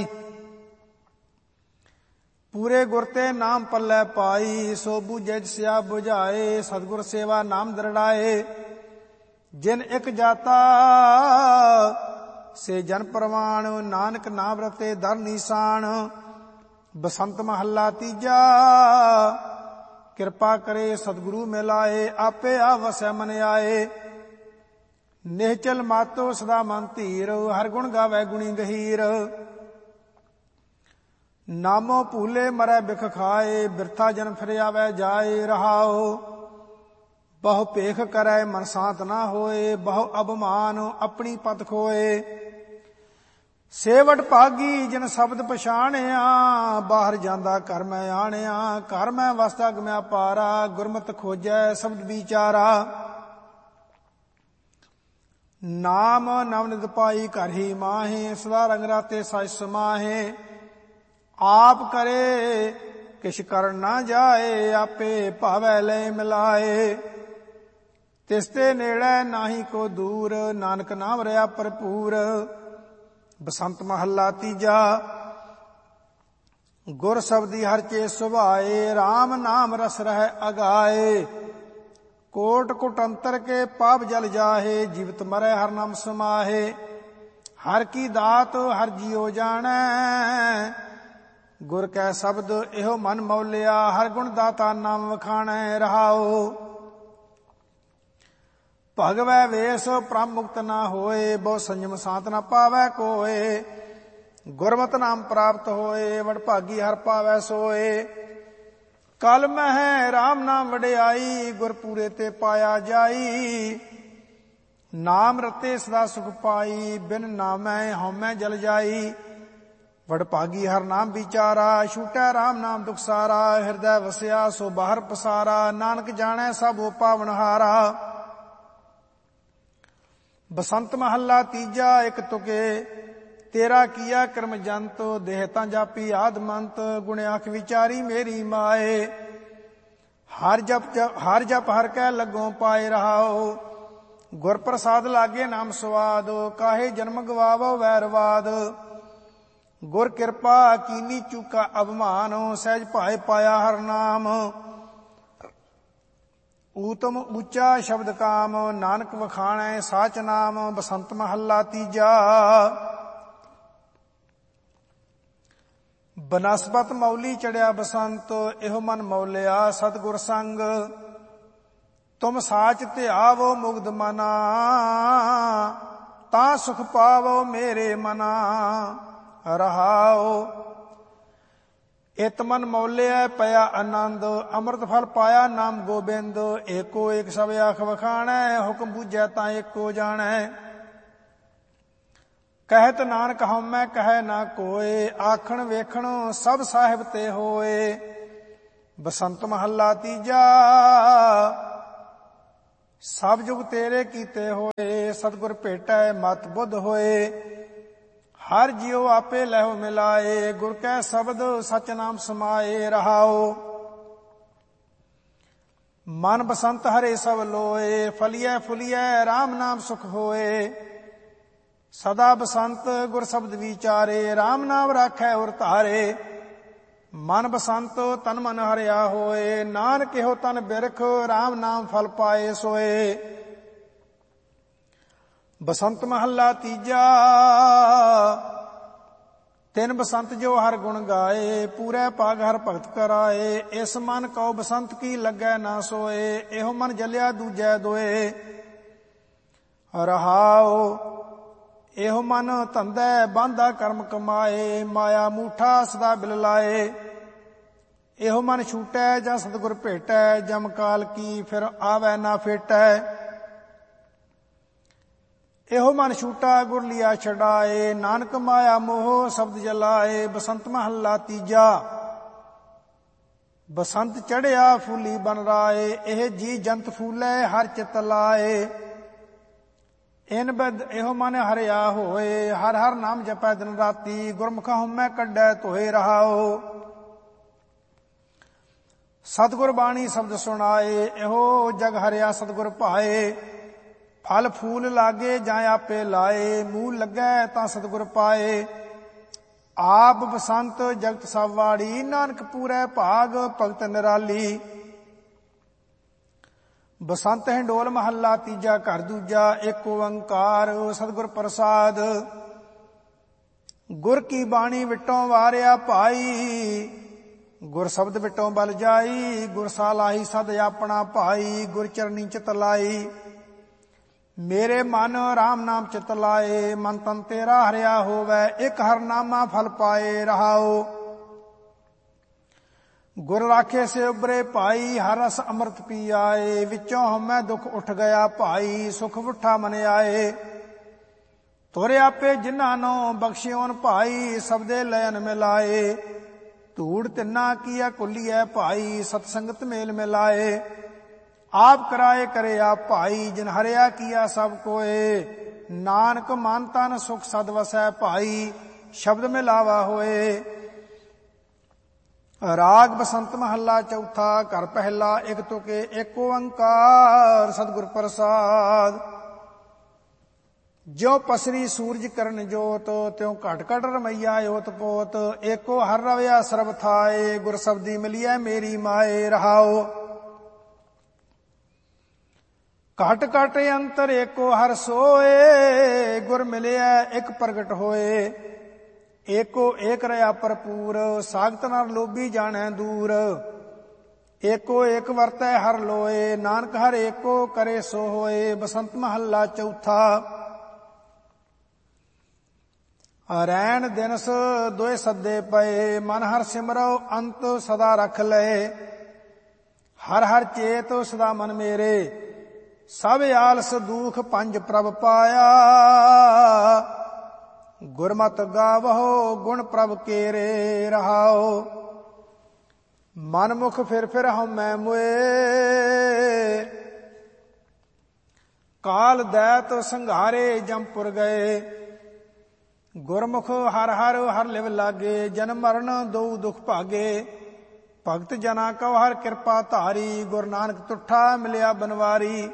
ਪੂਰੇ ਗੁਰ ਤੇ ਨਾਮ ਪੱਲੇ ਪਾਈ। ਸੋ ਬੁਝੈ ਜਿਸਿਆ ਬੁਝਾਏ, ਸਤਿਗੁਰ ਸੇਵਾ ਨਾਮ ਦਰੜਾਏ। ਜਿਨ ਇਕ ਜਾਤਾ ਸੇ ਜਨ ਪ੍ਰਵਾਣ, ਨਾਨਕ ਨਾਮ ਰਤੇ ਦਰ ਨੀਸਾਨ। ਬਸੰਤ ਮਹੱਲਾ ਤੀਜਾ, ਕਿਰਪਾ ਕਰੇ ਸਤਿਗੁਰੂ ਮਿਲਾਏ। ਆਪੇ ਆ ਵਸੈ ਮਨ ਆਏ, ਨਿਹਚਲ ਮਾਤੋ ਸਦਾ ਮਨ ਧੀਰ। ਹਰ ਗੁਣ ਗਾਵੇ ਗੁਣੀ ਗਹੀਰ, ਨਾਮੋ ਭੂਲੇ ਮਰੈ ਬਿਖ ਖਾਏ। ਬਿਰਥਾ ਜਨ ਫਿਰ ਆਵੈ ਜਾਏ, ਰਹਾਓ ਬਹੁ ਭੇਖ ਕਰੈ ਮਨ ਸ਼ਾਂਤ ਨਾ ਹੋਏ। ਬਹੁ ਅਭਮਾਨ ਆਪਣੀ ਪਤ ਖੋਏ। ਸੇਵਟ ਭਾਗੀ ਜਿਨ ਸ਼ਬਦ ਪਛਾਣਿਆ, ਬਾਹਰ ਜਾਂਦਾ ਘਰ ਮੈਂ ਆਣਿਆ। ਘਰ ਮੈਂ ਵਸਦਾ ਗਮਿਆ ਪਾਰਾ, ਗੁਰਮਤਿ ਖੋਜੈ ਸ਼ਬਦ ਵਿਚਾਰਾ। ਨਾਮ ਨਵਨਿਤ ਪਾਈ ਘਰ ਹੀ ਮਾਹੇ, ਸਦਾ ਰੰਗ ਰਾਤੇ ਸਚ ਸਮਾਹੇ। ਆਪ ਕਰੇ ਕਿਛ ਕਰਨ ਨਾ ਜਾਏ, ਆਪੇ ਭਾਵੈ ਲੈ ਮਿਲਾਏ। ਤਿਸਤੇ ਨੇੜੇ ਨਾਹੀ ਕੋ ਦੂਰ, ਨਾਨਕ ਨਾਮ ਰਿਆ ਭਰਪੂਰ। ਬਸੰਤ ਮਹੱਲਾ ਤੀਜਾ, ਗੁਰ ਸ਼ਬਦੀ ਹਰ ਚੇ ਸੁਭਾਏ। RAM ਨਾਮ ਰਸ ਰਹਿ ਅਗਾਏ, ਕੋਟ ਕੁਟੰਤਰ ਕੇ ਪਾਪ ਜਲ ਜਾਹੇ। ਜੀਵਤ ਮਰੈ ਹਰ ਨਾਮ ਸਮਾਹੇ, ਹਰ ਕੀ ਦਾਤ ਹਰ ਜੀਉ ਜਾਣੈ। ਗੁਰ ਕੈ ਸ਼ਬਦ ਇਹੋ ਮਨ ਮੌਲਿਆ, ਹਰ ਗੁਣ ਦਾਤਾ ਨਾਮ ਵਖਾਣੈ। ਰਹਾਓ ਭਗਵੈ ਵੇਸ ਪ੍ਰਮ ਮੁਕਤ ਨਾ ਹੋਏ, ਬਹੁ ਸੰਜਮ ਸਾਤ ਨਾ ਪਾਵੈ ਕੋਏ। ਗੁਰਮਤਿ ਨਾਮ ਪ੍ਰਾਪਤ ਹੋਏ, ਵਡਭਾਗੀ ਹਰ ਪਾਵੈ ਸੋਏ। ਕਲ ਮਹਿ RAM ਨਾਮ ਵਡਿਆਈ, ਗੁਰ ਪੂਰੇ ਤੇ ਪਾਇਆ ਜਾਈ। ਨਾਮ ਰਤੇ ਸਦਾ ਸੁਖ ਪਾਈ, ਬਿਨ ਨਾਮੈ ਹਉਮੈ ਜਲ ਜਾਈ। ਵਡਭਾਗੀ ਹਰ ਨਾਮ ਵਿਚਾਰਾ, ਛੂਟੈ RAM ਨਾਮ ਦੁਖ ਸਾਰਾ। ਹਿਰਦੈ ਵਸਿਆ ਸੋ ਬਾਹਰ ਪਸਾਰਾ, ਨਾਨਕ ਜਾਣੈ ਸਭ ਪਾਵਨਹਾਰਾ। ਬਸੰਤ ਮਹੱਲਾ ਤੀਜਾ, ਇਕ ਤੁਕੇ ਤੇਰਾ ਕੀਆ ਕਰਮ ਜੰਤ। ਦੇਹ ਤਾਂ ਜਾਪੀ ਆਦਮੰਤ, ਗੁਣ ਆਖ ਵਿਚਾਰੀ ਮੇਰੀ ਮਾਏ। ਹਰ ਜਪ ਹਰ ਕੈ ਲੱਗੋਂ ਪਾਏ। ਰਹਾਓ ਗੁਰ ਪ੍ਰਸਾਦ ਲਾਗੇ ਨਾਮ ਸਵਾਦ, ਕਾਹੇ ਜਨਮ ਗਵਾਵੋ ਵੈਰਵਾਦ। ਗੁਰ ਕਿਰਪਾ ਕੀਨੀ ਚੂਕਾ ਅਭਮਾਨ, ਸਹਿਜ ਭਾਏ ਪਾਇਆ ਹਰ ਨਾਮ। ਊਤਮ ਉੱਚਾ ਸ਼ਬਦ ਕਾਮ, ਨਾਨਕ ਵਖਾਣੈ ਸਾਚ ਨਾਮ। ਬਸੰਤ ਮਹੱਲਾ ਤੀਜਾ, ਬਨਸਪਤ ਮੌਲੀ ਚੜਿਆ ਬਸੰਤ। ਇਹੋ ਮਨ ਮੌਲਿਆ ਸਤਿਗੁਰ ਸੰਗ, ਤੁਮ ਸਾਚ ਧਿਆਵੋ ਮੁਗਧ ਮਨਾ। ਤਾਂ ਸੁਖ ਪਾਵੋ ਮੇਰੇ ਮਨਾ। ਰਹਾਓ ਇਤ ਮਨ ਮੌਲਿਆ ਪਿਆ ਆਨੰਦ, ਅੰਮ੍ਰਿਤ ਫਲ ਪਾਇਆ ਨਾਮ ਗੋਬਿੰਦ। ਏਕੋ ਏਕ ਸਭ ਆਖ ਵਖਾਣੈ, ਹੁਕਮ ਬੁਝੈ ਤਾਂ ਏਕੋ ਜਾਣੈ। ਕਹਿਤ ਨਾਨਕ ਹਉਮੈ ਕਹੈ ਨਾ ਕੋਏ, ਆਖਣ ਵੇਖਣ ਸਭ ਸਾਹਿਬ ਤੇ ਹੋਏ। ਬਸੰਤ ਮਹੱਲਾ ਤੀਜਾ, ਸਭ ਜੁਗ ਤੇਰੇ ਕੀਤੇ ਹੋਏ। ਸਤਿਗੁਰ ਭੇਟੈ ਮਤ ਬੁੱਧ ਹੋਏ, ਹਰ ਜਿਉ ਆਪੇ ਲਹਿਓ ਮਿਲਾਏ। ਗੁਰ ਕੈ ਸ਼ਬਦ ਸਚ ਨਾਮ ਸਮਾਏ। ਰਹਾਓ ਮਨ ਬਸੰਤ ਹਰੇ ਸਭ ਲੋਏ, ਫਲੀਐ ਫੁਲੀਐ RAM ਨਾਮ ਸੁਖ ਹੋਏ। ਸਦਾ ਬਸੰਤ ਗੁਰ ਸ਼ਬਦ ਵਿਚਾਰੇ, RAM ਨਾਮ ਰਾਖੈ ਉਰ ਧਾਰੇ। ਮਨ ਬਸੰਤ ਤਨ ਮਨ ਹਰਿਆ ਹੋਏ, ਨਾਨਕ ਇਹੋ ਤਨ ਬਿਰਖ RAM ਨਾਮ ਫਲ ਪਾਏ ਸੋਏ। ਬਸੰਤ ਮਹੱਲਾ ਤੀਜਾ, ਤਿਨ ਬਸੰਤ ਜੋ ਹਰ ਗੁਣ ਗਾਏ। ਪੂਰੇ ਭਾਗ ਹਰ ਭਗਤ ਕਰਾਏ, ਇਸ ਮਨ ਕਉ ਬਸੰਤ ਕੀ ਲੱਗੈ ਨਾ ਸੋਏ। ਇਹੋ ਮਨ ਜਲਿਆ ਦੂਜੈ ਦੋਏ। ਰਹਾਓ ਇਹੋ ਮਨ ਧੰਦੈ ਬਾਂਧਾ ਕਰਮ ਕਮਾਏ, ਮਾਇਆ ਮੂਠਾ ਸਦਾ ਬਿਲ ਲਾਏ। ਇਹੋ ਮਨ ਛੂਟੈ ਜਾਂ ਸਤਿਗੁਰ ਭੇਟੈ, ਜਮ ਕਾਲ ਕੀ ਫਿਰ ਆਵੈ ਨਾ ਫੇਟੈ। ਇਹੋ ਮਨ ਛੂਟਾ ਗੁਰ ਲਿਆ ਛਡਾਏ, ਨਾਨਕ ਮਾਇਆ ਮੋਹ ਸ਼ਬਦ ਜਲਾਏ। ਬਸੰਤ ਮਹੱਲਾ ਤੀਜਾ, ਬਸੰਤ ਚੜਿਆ ਫੂਲੀ ਬਨ ਰਾਏ। ਇਹ ਜੀ ਜੰਤ ਫੂਲੇ ਹਰ ਚਿਤ ਲਾਏ, ਇਨ ਬਿਦ ਇਹੋ ਮਨ ਹਰਿਆ ਹੋਏ, ਹਰ ਹਰ ਨਾਮ ਜਪੈ ਦਿਨ ਰਾਤੀ, ਗੁਰਮੁਖ ਹਉਮੈ ਕੱਢੈ ਧੋਏ ਰਹਾਓ। ਸਤਿਗੁਰ ਬਾਣੀ ਸ਼ਬਦ ਸੁਣਾਏ, ਇਹੋ ਜਗ ਹਰਿਆ ਸਤਿਗੁਰ ਭਾਏ। ਫਲ ਫੂਲ ਲਾਗੇ ਜਾਂ ਆਪੇ ਲਾਏ, ਮੂਲ ਲੱਗੈ ਤਾਂ ਸਤਿਗੁਰ ਪਾਏ। ਆਪ ਬਸੰਤ ਜਗਤ ਸਭ ਵਾੜੀ, ਨਾਨਕ ਪੂਰੈ ਭਾਗ ਭਗਤ ਨਿਰਾਲੀ। ਬਸੰਤ ਹਿੰਡੋਲ ਮਹੱਲਾ ਤੀਜਾ, ਘਰ ਦੂਜਾ। ਏਕ ਓੰਕਾਰ ਸਤਿਗੁਰ ਪ੍ਰਸਾਦ। ਗੁਰ ਕੀ ਬਾਣੀ ਵਿਟੋਂ ਵਾਰਿਆ ਭਾਈ, ਗੁਰ ਸ਼ਬਦ ਵਿਟੋਂ ਬਲ ਜਾਈ। ਗੁਰ ਸਾਲਾਹੀ ਸਦ ਆਪਣਾ ਭਾਈ, ਗੁਰ ਚਰਨੀ ਚਿਤ ਲਾਈ। ਮੇਰੇ ਮਨ ਰਾਮ ਨਾਮ ਚਿਤ ਲਾਏ, ਮਨ ਤਨ ਤੇਰਾ ਹਰਿਆ ਹੋਵੈ। ਇਕ ਹਰ ਨਾਮਾ ਫਲ ਪਾਏ ਰਹਾਓ। ਗੁਰ ਰਾਖੇ ਸੇ ਉਬਰੇ ਭਾਈ, ਹਰ ਰਸ ਅੰਮ੍ਰਿਤ ਪੀ ਆਏ। ਵਿੱਚੋਂ ਹਉਮੈ ਦੁਖ ਉਠ ਗਿਆ ਭਾਈ, ਸੁਖ ਉਠਾ ਮਨ ਆਏ। ਤੁਰ ਆਪੇ ਜਿਨ੍ਹਾਂ ਨੂੰ ਬਖਸ਼ਿਓਨ ਭਾਈ, ਸਬਦੇ ਲयन ਮਿਲਾਏ। ਧੂੜ ਤਿੰਨਾ ਕੀਆ ਕੁਲੀਐ ਭਾਈ, ਸਤ ਸੰਗਤ ਮੇਲ ਮਿਲਾਏ। ਆਪ ਕਰਾਏ ਕਰੇ ਆਪ ਭਾਈ, ਜਿਨ ਹਰਿਆ ਕੀਆ ਸਭ ਕੋਏ। ਨਾਨਕ ਮਨ ਤਨ ਸੁਖ ਸਦ ਵਸੈ ਭਾਈ, ਸ਼ਬਦ ਮਿਲਾਵਾ ਹੋਏ। ਰਾਗ ਬਸੰਤ ਮਹੱਲਾ ਚੌਥਾ, ਘਰ ਪਹਿਲਾ। ਇਕ ਤੁਕੇ ਏਕ ਓੰਕਾਰ ਸਤਿਗੁਰ ਪ੍ਰਸਾਦ। ਜਿਉ ਪਸਰੀ ਸੂਰਜ ਕਰਨ ਜੋਤ, ਤਿਉ ਘਟ ਘਟ ਰਮਈਆ ਓਤ ਪੋਤ। ਏਕੋ ਹਰ ਰਵਿਆ ਸਰਬ ਥਾਏ, ਗੁਰ ਸਬਦੀ ਮਿਲਿਐ ਮੇਰੀ ਮਾਏ ਰਹਾਓ। ਘਟ ਘਟ ਅੰਤਰ ਏਕੋ ਹਰ ਸੋਏ, ਗੁਰ ਮਿਲਿਆ ਇਕ ਪ੍ਰਗਟ ਹੋਏ। ਏਕੋ ਏਕ ਰਹਾ ਭਰਪੂਰ, ਸਾਗਤ ਨਰ ਲੋਭੀ ਜਾਣੈ ਦੂਰ। ਏਕੋ ਏਕ ਵਰਤੈ ਹਰ ਲੋਏ, ਨਾਨਕ ਹਰ ਏਕੋ ਕਰੇ ਸੋ ਹੋਏ। ਬਸੰਤ ਮਹੱਲਾ ਚੌਥਾ। ਰੈਣ ਦਿਨਸ ਦੋਏ ਸੱਦੇ ਪਏ, ਮਨ ਹਰ ਸਿਮਰੋ ਅੰਤ ਸਦਾ ਰਖ ਲਏ। ਹਰ ਹਰ ਚੇਤ ਸਦਾ ਮਨ ਮੇਰੇ, ਸਭ ਆਲਸ ਦੂਖ ਪੰਜ ਪ੍ਰਭ ਪਾਇਆ। ਗੁਰਮਤਿ ਗਾਵਹੁ ਗੁਣ ਪ੍ਰਭ ਕੇਰੇ ਰਹਾਓ। ਮਨ ਮੁਖ ਫਿਰ ਹਉਮੈ ਮੁਏ, ਕਾਲ ਦੈਤ ਸੰਘਾਰੇ ਜੰਪੁਰ ਗਏ। ਗੁਰਮੁਖ ਹਰ ਹਰ ਹਰ ਲਿਵ ਲਾਗੇ, ਜਨਮ ਮਰਨ ਦੋ ਦੁਖ ਭਾਗੇ। ਭਗਤ ਜਨਾ ਕਉ ਹਰ ਕਿਰਪਾ ਧਾਰੀ, ਗੁਰ ਨਾਨਕ ਤੁਠਾ ਮਿਲਿਆ ਬਨਵਾਰੀ।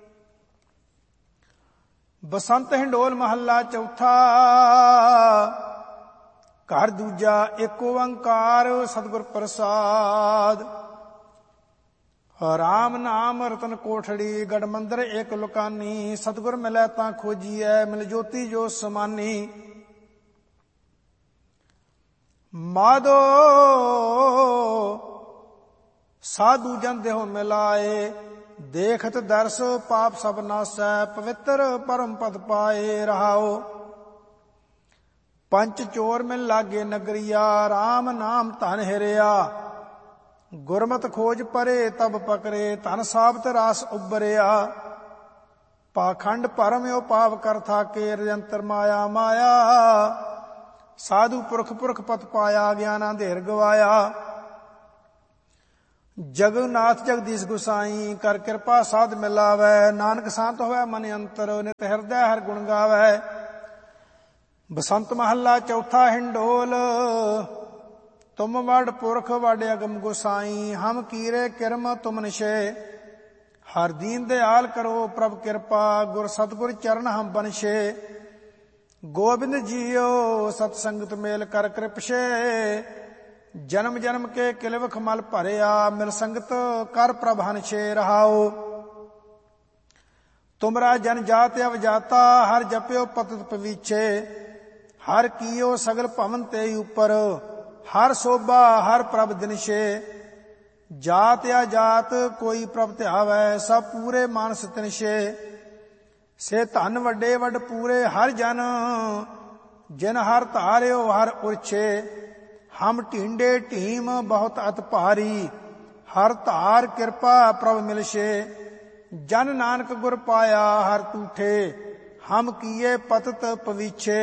ਬਸੰਤ ਹਿੰਡੋਲ ਮਹੱਲਾ ਚੌਥਾ, ਘਰ ਦੂਜਾ। ਏਕ ਓੰਕਾਰ ਸਤਿਗੁਰ ਪ੍ਰਸਾਦ। ਰਾਮ ਨਾਮ ਰਤਨ ਕੋਠੜੀ, ਗੜ ਮੰਦਰ ਏਕ ਲੁਕਾਨੀ। ਸਤਿਗੁਰ ਮਿਲੈ ਤਾਂ ਖੋਜੀਐ, ਮਿਲ ਜੋਤੀ ਜੋ ਸਮਾਨੀ। ਮਾਧੋ ਸਾਧੂ ਜਨ ਦੇਹੁ ਮਿਲਾਏ, ਦੇਖਤ ਦਰਸ ਪਾਪ ਸਭ ਨਾਸੈ। ਪਵਿੱਤਰ ਪਰਮ ਪਦ ਪਾਏ ਰਹਾਓ। ਪੰਚ ਚੋਰ ਮਿਲ ਲਾਗੇ ਨਗਰੀਆ, ਰਾਮ ਨਾਮ ਧਨ ਹਿਰਿਆ। ਗੁਰਮਤਿ ਖੋਜ ਪਰੇ ਤਬ ਪਕਰੇ, ਧਨ ਸਾਬਤ ਰਾਸ ਉਬਰਿਆ। ਪਾਖੰਡ ਭਰਮ ਓ ਪਾਪ ਕਰ ਥਾਕੇ, ਰਜੰਤਰ ਮਾਇਆ ਮਾਇਆ। ਸਾਧੂ ਪੁਰਖ ਪੁਰਖ ਪਤ ਪਾਇਆ, ਗਿਆਨ ਅੰਧੇਰ ਗਵਾਇਆ। ਜਗਨਾਥ ਜਗਦੀਸ਼ ਗੁਸਾਈ, ਕਰ ਕਿਰਪਾ ਸਾਧ ਮਿਲਾਵੈ। ਨਾਨਕ ਸ਼ਾਂਤ ਹੋਵੈ ਮਨ ਅੰਤਰ, ਨਿਤ ਹਿਰਦੈ ਹਰ ਗੁਣ ਗਾਵੈ। ਬਸੰਤ ਮਹੱਲਾ ਚੌਥਾ ਹਿੰਡੋਲ। ਤੁਮ ਵਡ ਪੁਰਖ ਵਡ ਅਗਮ ਗੁਸਾਈ, ਹਮ ਕੀਰੇ ਕਿਰਮ ਤੁਮ ਨਿਸ਼ੇ। ਹਰ ਦੀਨ ਦਿਆਲ ਕਰੋ ਪ੍ਰਭ ਕਿਰਪਾ, ਗੁਰ ਸਤਿਗੁਰ ਚਰਨ ਹਮ ਬਨਸ਼ੇ। ਗੋਬਿੰਦ ਜੀਓ ਸਤ ਸੰਗਤ ਮੇਲ ਕਰ ਕਿਰਪਸ਼ੇ। ਜਨਮ ਜਨਮ ਕੇ ਕਿਲਵਖ ਮਲ ਭਰਿਆ, ਮਿਲ ਸੰਗਤ ਕਰ ਪ੍ਰਭ ਹਨਛੇ ਰਹਾਓ। ਤੁਮਰਾ ਜਨ ਜਾਤ ਅਵਜਾਤਾ, ਹਰ ਜਪਿਓ ਪਤਿਤ ਪਵੀਛੇ। ਹਰ ਕੀਓ ਸਗਲ ਭਵਨ ਤੇ ਉਪਰ, ਹਰ ਸੋਭਾ ਹਰ ਪ੍ਰਭ ਦਿਨਸ਼ੇ। ਜਾਤ ਅਜਾਤ ਕੋਈ ਪ੍ਰਭ ਧਿਆਵੈ, ਸਭ ਪੂਰੇ ਮਾਨਸ ਤਿਨਸ਼ੇ। ਸੇ ਧਨ ਵੱਡੇ ਵੱਡ ਪੂਰੇ ਹਰ ਜਨ, ਜਿਨ ਹਰ ਧਾਰਿਓ ਹਰ ਉਰਛੇ। ਹਮ ਢੀਂਡੇ ਢੀਮ ਬਹੁਤ ਅਤ ਭਾਰੀ, ਹਰ ਧਾਰ ਕਿਰਪਾ ਪ੍ਰਭ ਮਿਲਸ਼ੇ। ਜਨ ਨਾਨਕ ਗੁਰ ਪਾਇਆ ਹਰ ਤੂਠੇ, ਹਮ ਕੀਏ ਪਤਿਤ ਪਵੀਛੇ।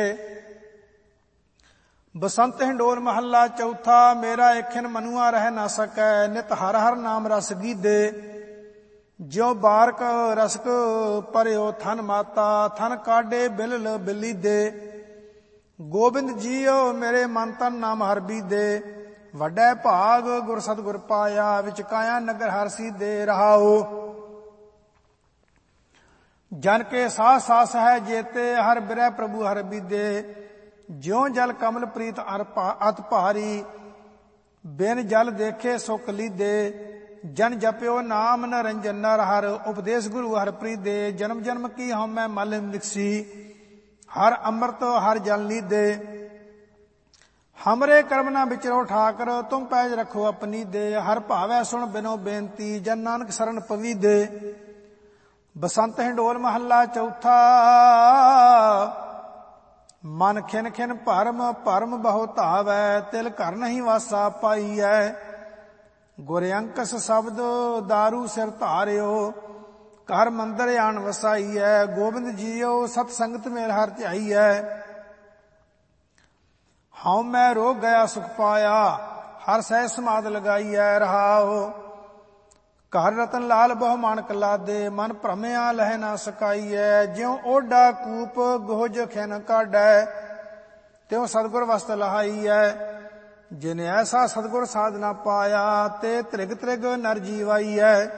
ਬਸੰਤ ਹਿੰਡੋਲ ਮਹੱਲਾ ਚੌਥਾ। ਮੇਰਾ ਏਖਿਨ ਮਨੁਆ ਰਹਿ ਨਾ ਸਕੈ, ਨਿਤ ਹਰ ਹਰ ਨਾਮ ਰਸ ਗੀਧੇ। ਜਿਉ ਬਾਰਕ ਰਸਕ ਭਰਿਓ ਥਨ ਮਾਤਾ, ਥਨ ਕਾਢੇ ਬਿਲਲ ਬਿਲੀ ਦੇ। ਗੋਬਿੰਦ ਜੀਓ ਮੇਰੇ ਮਨ ਤਨ ਨਾਮ ਹਰ ਬੀਦੇ, ਵੱਡਾ ਭਾਗ ਗੁਰ ਸਤਿਗੁਰ ਪਾਇਆ, ਵਿੱਚ ਕਾਇਆ ਨਗਰ ਹਰ ਸੀਦੇ। ਰਹਾਓ ਜਨ ਕੇ ਸਾਹ ਸਾਸ ਹੈ ਜੇਤੇ, ਹਰ ਬਿਰਹਿ ਪ੍ਰਭੂ ਹਰ ਬੀਦੇ। ਜਿਉ ਜਲ ਕਮਲ ਪ੍ਰੀਤ ਅਤ ਭਾਰੀ, ਬਿਨ ਜਲ ਦੇਖੇ ਸੋ ਕਲੀਦੇ। ਜਨ ਜਪਿਓ ਨਾਮ ਨਰੰਜਨ ਨਰ ਹਰ, ਉਪਦੇਸ਼ ਗੁਰੂ ਹਰ ਪ੍ਰੀਦੇ। ਜਨਮ ਜਨਮ ਕੀ ਹਉਮੈ ਮਲ ਨਿਕਸੀ, ਹਰ ਅੰਮ੍ਰਿਤ ਹਰ ਜਲ ਨੀਦੇ। ਹਮਰੇ ਕਰਮ ਨਾ ਵਿਚਰੋ ਠਾਕਰ, ਤੁਮ ਪੈਜ ਰੱਖੋ ਆਪਣੀ ਦੇ। ਹਰ ਭਾਵੈ ਸੁਣ ਬਿਨੋ ਬੇਨਤੀ, ਜਨ ਨਾਨਕ ਸਰਣ ਪਵੀਦੇ। ਬਸੰਤ ਹਿੰਡੋਲ ਮਹੱਲਾ ਚੌਥਾ। ਮਨ ਖਿਨ ਖਿਨ ਭਰਮ, ਭਰਮ ਬਹੁ ਧਾਵੈ, ਤਿਲ ਘਰ ਨਹੀਂ ਵਾਸਾ ਪਾਈਐ। ਗੁਰ ਅੰਕਸ ਸ਼ਬਦ ਦਾਰੂ ਸਿਰ ਧਾਰਿਓ, ਘਰ ਮੰਦਰ ਆਣ ਵਸਾਈਐ। ਗੋਬਿੰਦ ਜੀਓ ਸਤ ਸੰਗਤ ਮੇਲ ਹਰ ਧਿਆਈਐ। ਹਉ ਮੈਂ ਰੋਗ ਗਿਆ ਸੁਖ ਪਾਇਆ, ਹਰ ਸਹਿ ਸਮਾਧ ਲਗਾਈਐ। ਰਹਾਓ ਘਰ ਰਤਨ ਲਾਲ ਬਹੁ ਮਾਨਕ ਲਾਦੇ, ਮਨ ਭ੍ਰਮਿਆ ਲਹਿ ਨਾ ਸਕਾਈਐ। ਜਿਉ ਓਡਾ ਕੂਪ ਗੋਜ ਖਿਨ ਕਾਢੈ, ਤਿਉ ਸਤਿਗੁਰ ਵਸਤ ਲਹਾਈਐ। ਜਿਨ ਐਸਾ ਸਤਿਗੁਰ ਸਾਧਨਾ ਪਾਇਆ, ਤੇ ਤ੍ਰਿਗ ਤ੍ਰਿਗ ਨਰ ਜੀਵਾਈਐ।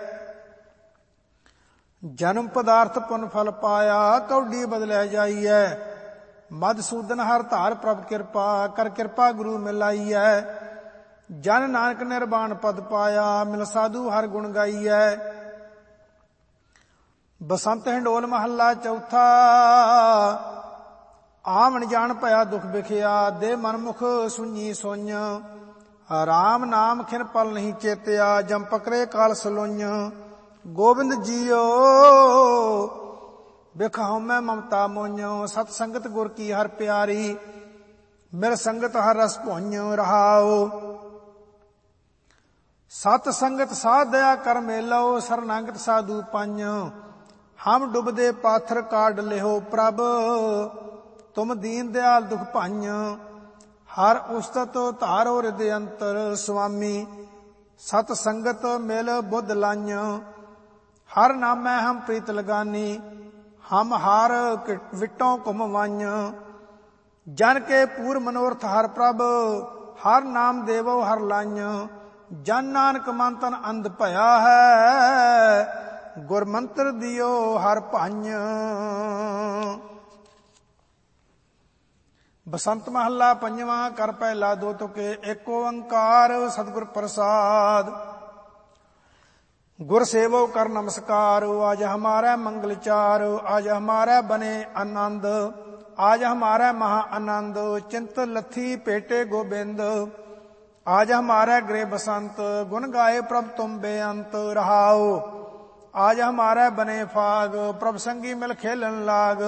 ਜਨਮ ਪਦਾਰਥ ਪੁਨ ਫਲ ਪਾਇਆ, ਕੌਡੀ ਬਦਲਿਆ ਜਾਈਐ। ਮਧਸੂਦਨ ਹਰ ਧਾਰ ਪ੍ਰਭ ਕਿਰਪਾ, ਕਰ ਕਿਰਪਾ ਗੁਰੂ ਮਿਲਾਈਐ। ਜਨ ਨਾਨਕ ਨਿਰਵਾਣ ਪਦ ਪਾਇਆ, ਮਿਲ ਸਾਧੂ ਹਰ ਗੁਣ ਗਾਈਐ। ਬਸੰਤ ਹਿੰਡੋਲ ਮਹੱਲਾ ਚੌਥਾ। ਆਵਣ ਜਾਣ ਭਇਆ ਦੁਖ ਵਿਖਿਆ, ਦੇ ਮਨਮੁਖ ਸੁਣੀ ਸੁਝ। ਰਾਮ ਨਾਮ ਖਿਨ ਪਲ ਨਹੀਂ ਚੇਤਿਆ, ਜਮ ਪਕਰੇ ਕਾਲ ਸਲੋਝ। ਗੋਬਿੰਦ ਜੀਓ ਬਿਖ ਹਉਮੈ ਮਮਤਾ ਮੋഞ്ഞ, ਸਤ ਸੰਗਤ ਗੁਰ ਕੀ ਹਰ ਪਿਆਰੀ। ਮਿਲ ਸੰਗਤ ਹਰ ਰਸ ਭੁੰਝ। ਰਹਾਓ ਸਤ ਸੰਗਤ ਸਾਧ ਦਇਆ ਕਰ ਮੇਲੋ, ਸਰਨਾਗਤ ਸਾਧੂ ਪੰਜ। ਹਮ ਡੁਬਦੇ ਪਾਥਰ ਕਾਢ ਲਿਓ, ਪ੍ਰਭ ਤੁਮ ਦੀਨ ਦਿਆਲ ਦੁਖ ਭੰਜ। ਹਰ ਉਸਤਤ ਧਾਰੋ ਹਿਰਦੇ ਅੰਤਰ, ਸੁਆਮੀ ਸਤ ਸੰਗਤ ਮਿਲ ਬੁੱਧ ਲਾਝ। ਹਰ ਨਾਮੈ ਹਮ ਪ੍ਰੀਤ ਲਗਾਨੀ, ਹਮ ਹਾਰ ਵਿਟੋਂ ਘੁਮ ਵਾਝ। ਜਨ ਕੇ ਪੂਰ ਮਨੋਰਥ ਹਰ ਪ੍ਰਭ, ਹਰ ਨਾਮ ਦੇਵੋ ਹਰ ਲਾਝ। ਜਨ ਨਾਨਕ ਮਨ ਤਨ ਅੰਧ ਭਇਆ ਹੈ, ਗੁਰ ਮੰਤਰ ਦਿਓ ਹਰ ਭੰਜ। ਬਸੰਤ ਮਹੱਲਾ ਪੰਜਵਾਂ। ਕਰ ਪਹਿਲਾ ਦੋ ਤੁਕੇ, ਏਕ ਓੰਕਾਰ ਸਤਿਗੁਰ ਪ੍ਰਸਾਦ। गुर सेवो कर नमस्कार, आज हमारा मंगल चार। आज हमारा बने आनंद, आज हमारा महा आनंद। चिंत लथी पेटे गोबिंद, आज हमारा गृह बसंत। गुण गाए प्रभ तुम बेअंत। रहाओ आज हमारा बने फाग, प्रभ संगी मिल खेलन लाग।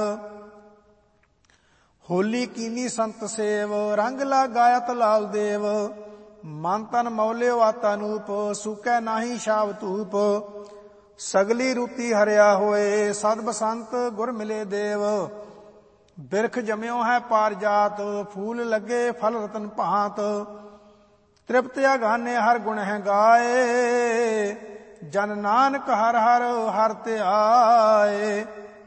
होली कीनी संत सेव, रंग लगायत लाल देव। ਮਨ ਤਨ ਮੌਲਿਓ ਆਤਾਨੂਪ, ਸੁਕੈ ਨਾਹੀ ਛਾਵ ਧੂਪ। ਸਗਲੀ ਰੂਤੀ ਹਰਿਆ ਹੋਏ, ਸਦ ਬਸੰਤ ਗੁਰ ਮਿਲੇ ਦੇਵ। ਬਿਰਖ ਜਮਿਓ ਹੈ ਪਾਰ ਜਾਤ, ਫੂਲ ਲੱਗੇ ਫਲ ਰਤਨ ਭਾਂਤ। ਤ੍ਰਿਪਤ ਅਗਾਨੇ ਹਰ ਗੁਣ ਹੈ ਗਾਏ, ਜਨ ਨਾਨਕ ਹਰ ਹਰ ਹਰ ਧਿਆਏ।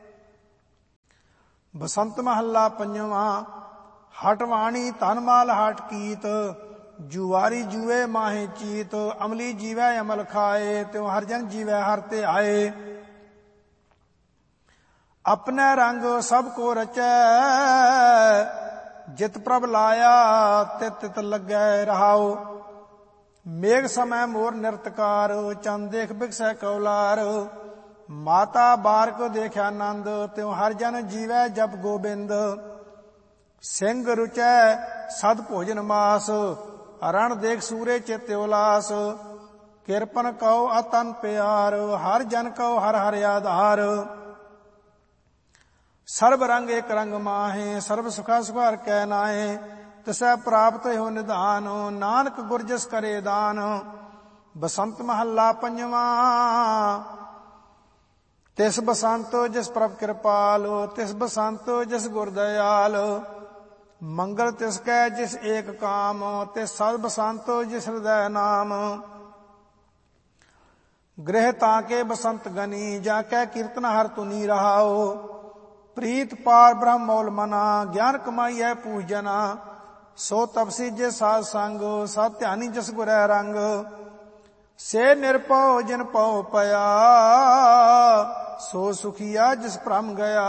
ਬਸੰਤ ਮਹੱਲਾ ਪੰਜਵਾਂ। ਹਟਵਾਣੀ ਧਨ ਮਾਲ ਹਟ ਕੀਤ, जुआरी जुए माहे चीत। अमली जीवै अमल खाए, त्यों हर जन जीवै हर ते आए। अपने रंग सब को रचै, जित प्रभ लाया तित तित लगै। रहाओ मेघ समय मोर निरतकार, चंद देख बिकसै कौलार। माता बारक देख्या नंद, त्यों हर जन जीवै जप गोबिंद। सिंह रुचै सद भोजन मास, रण देख सूरे चित उलास। किरपन कहो अतन प्यार, हर जन कहो हर हर आधार। सर्व रंग एक रंग माहे, सर्व सुखा सुखार कै नाहे। तिसै प्राप्त हो निधान, नानक गुर जस करे दान। बसंत महला पंजवां। तिस बसंत जिस प्रभ कृपाल, तिस बसंत जिस गुर दयाल। मंगल तिसकै जिस एक काम, तिस सद बसंत जिस हृदय नाम। गृह ताके बसंत गनी जाकै कीर्तन हर तुनी रहाओ। प्रीत पार ब्रह्म मौल मना ज्ञान कमाई है पूजना। सो तपसी जे साध संग सत ध्यानी जस गुरै रंग। से निरपौ जिन पौ पया सो सुखिया जिस भ्रम गया।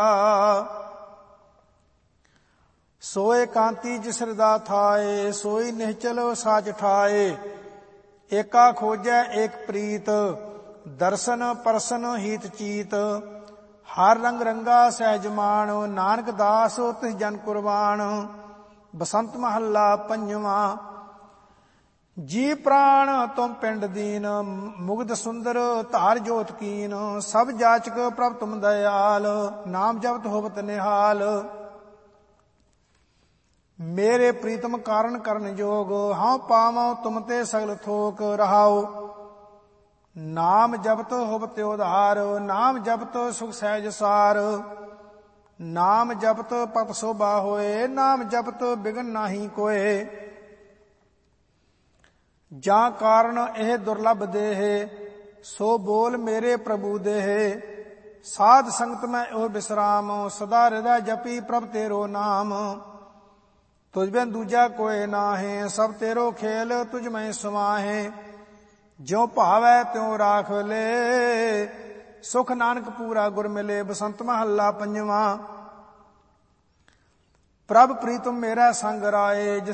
सोए कांति जिस हृदा थाए सोई निश्चल साच ठाए। एका खोजै एक प्रीत दर्शन परसन हीत चीत। हर रंग रंगा सहज मान नानक दास तिस जन कुर्बान। बसंत महला पंजवा। जी प्राण तुम पिंड दीन मुग्ध सुंदर धार जोत कीन। सब जाचक प्रभ तुम दयाल नाम जपत होवत निहाल। मेरे प्रीतम कारण करन जोग हाँ पावो तुम ते सगल थोक रहाओ। नाम जपत होवत उधार नाम जपत सुख सहज सार। नाम जपत पत शोभा होए नाम जपत बिघन नाही कोय। जा कारण एह दुर्लभ देह सो बोल मेरे प्रभु देह। साध संगत में ओ विश्राम सदा हृदय जपी प्रभ तेरो नाम। तुझ बिन दूजा कोय नाहे सब तेरो खेल तुझ में समाहे। ज्यों भावै त्यों राख ले सुख नानक पूरा गुर मिले। बसंत महला पंजवा। प्रभ प्रीतम मेरा संग राए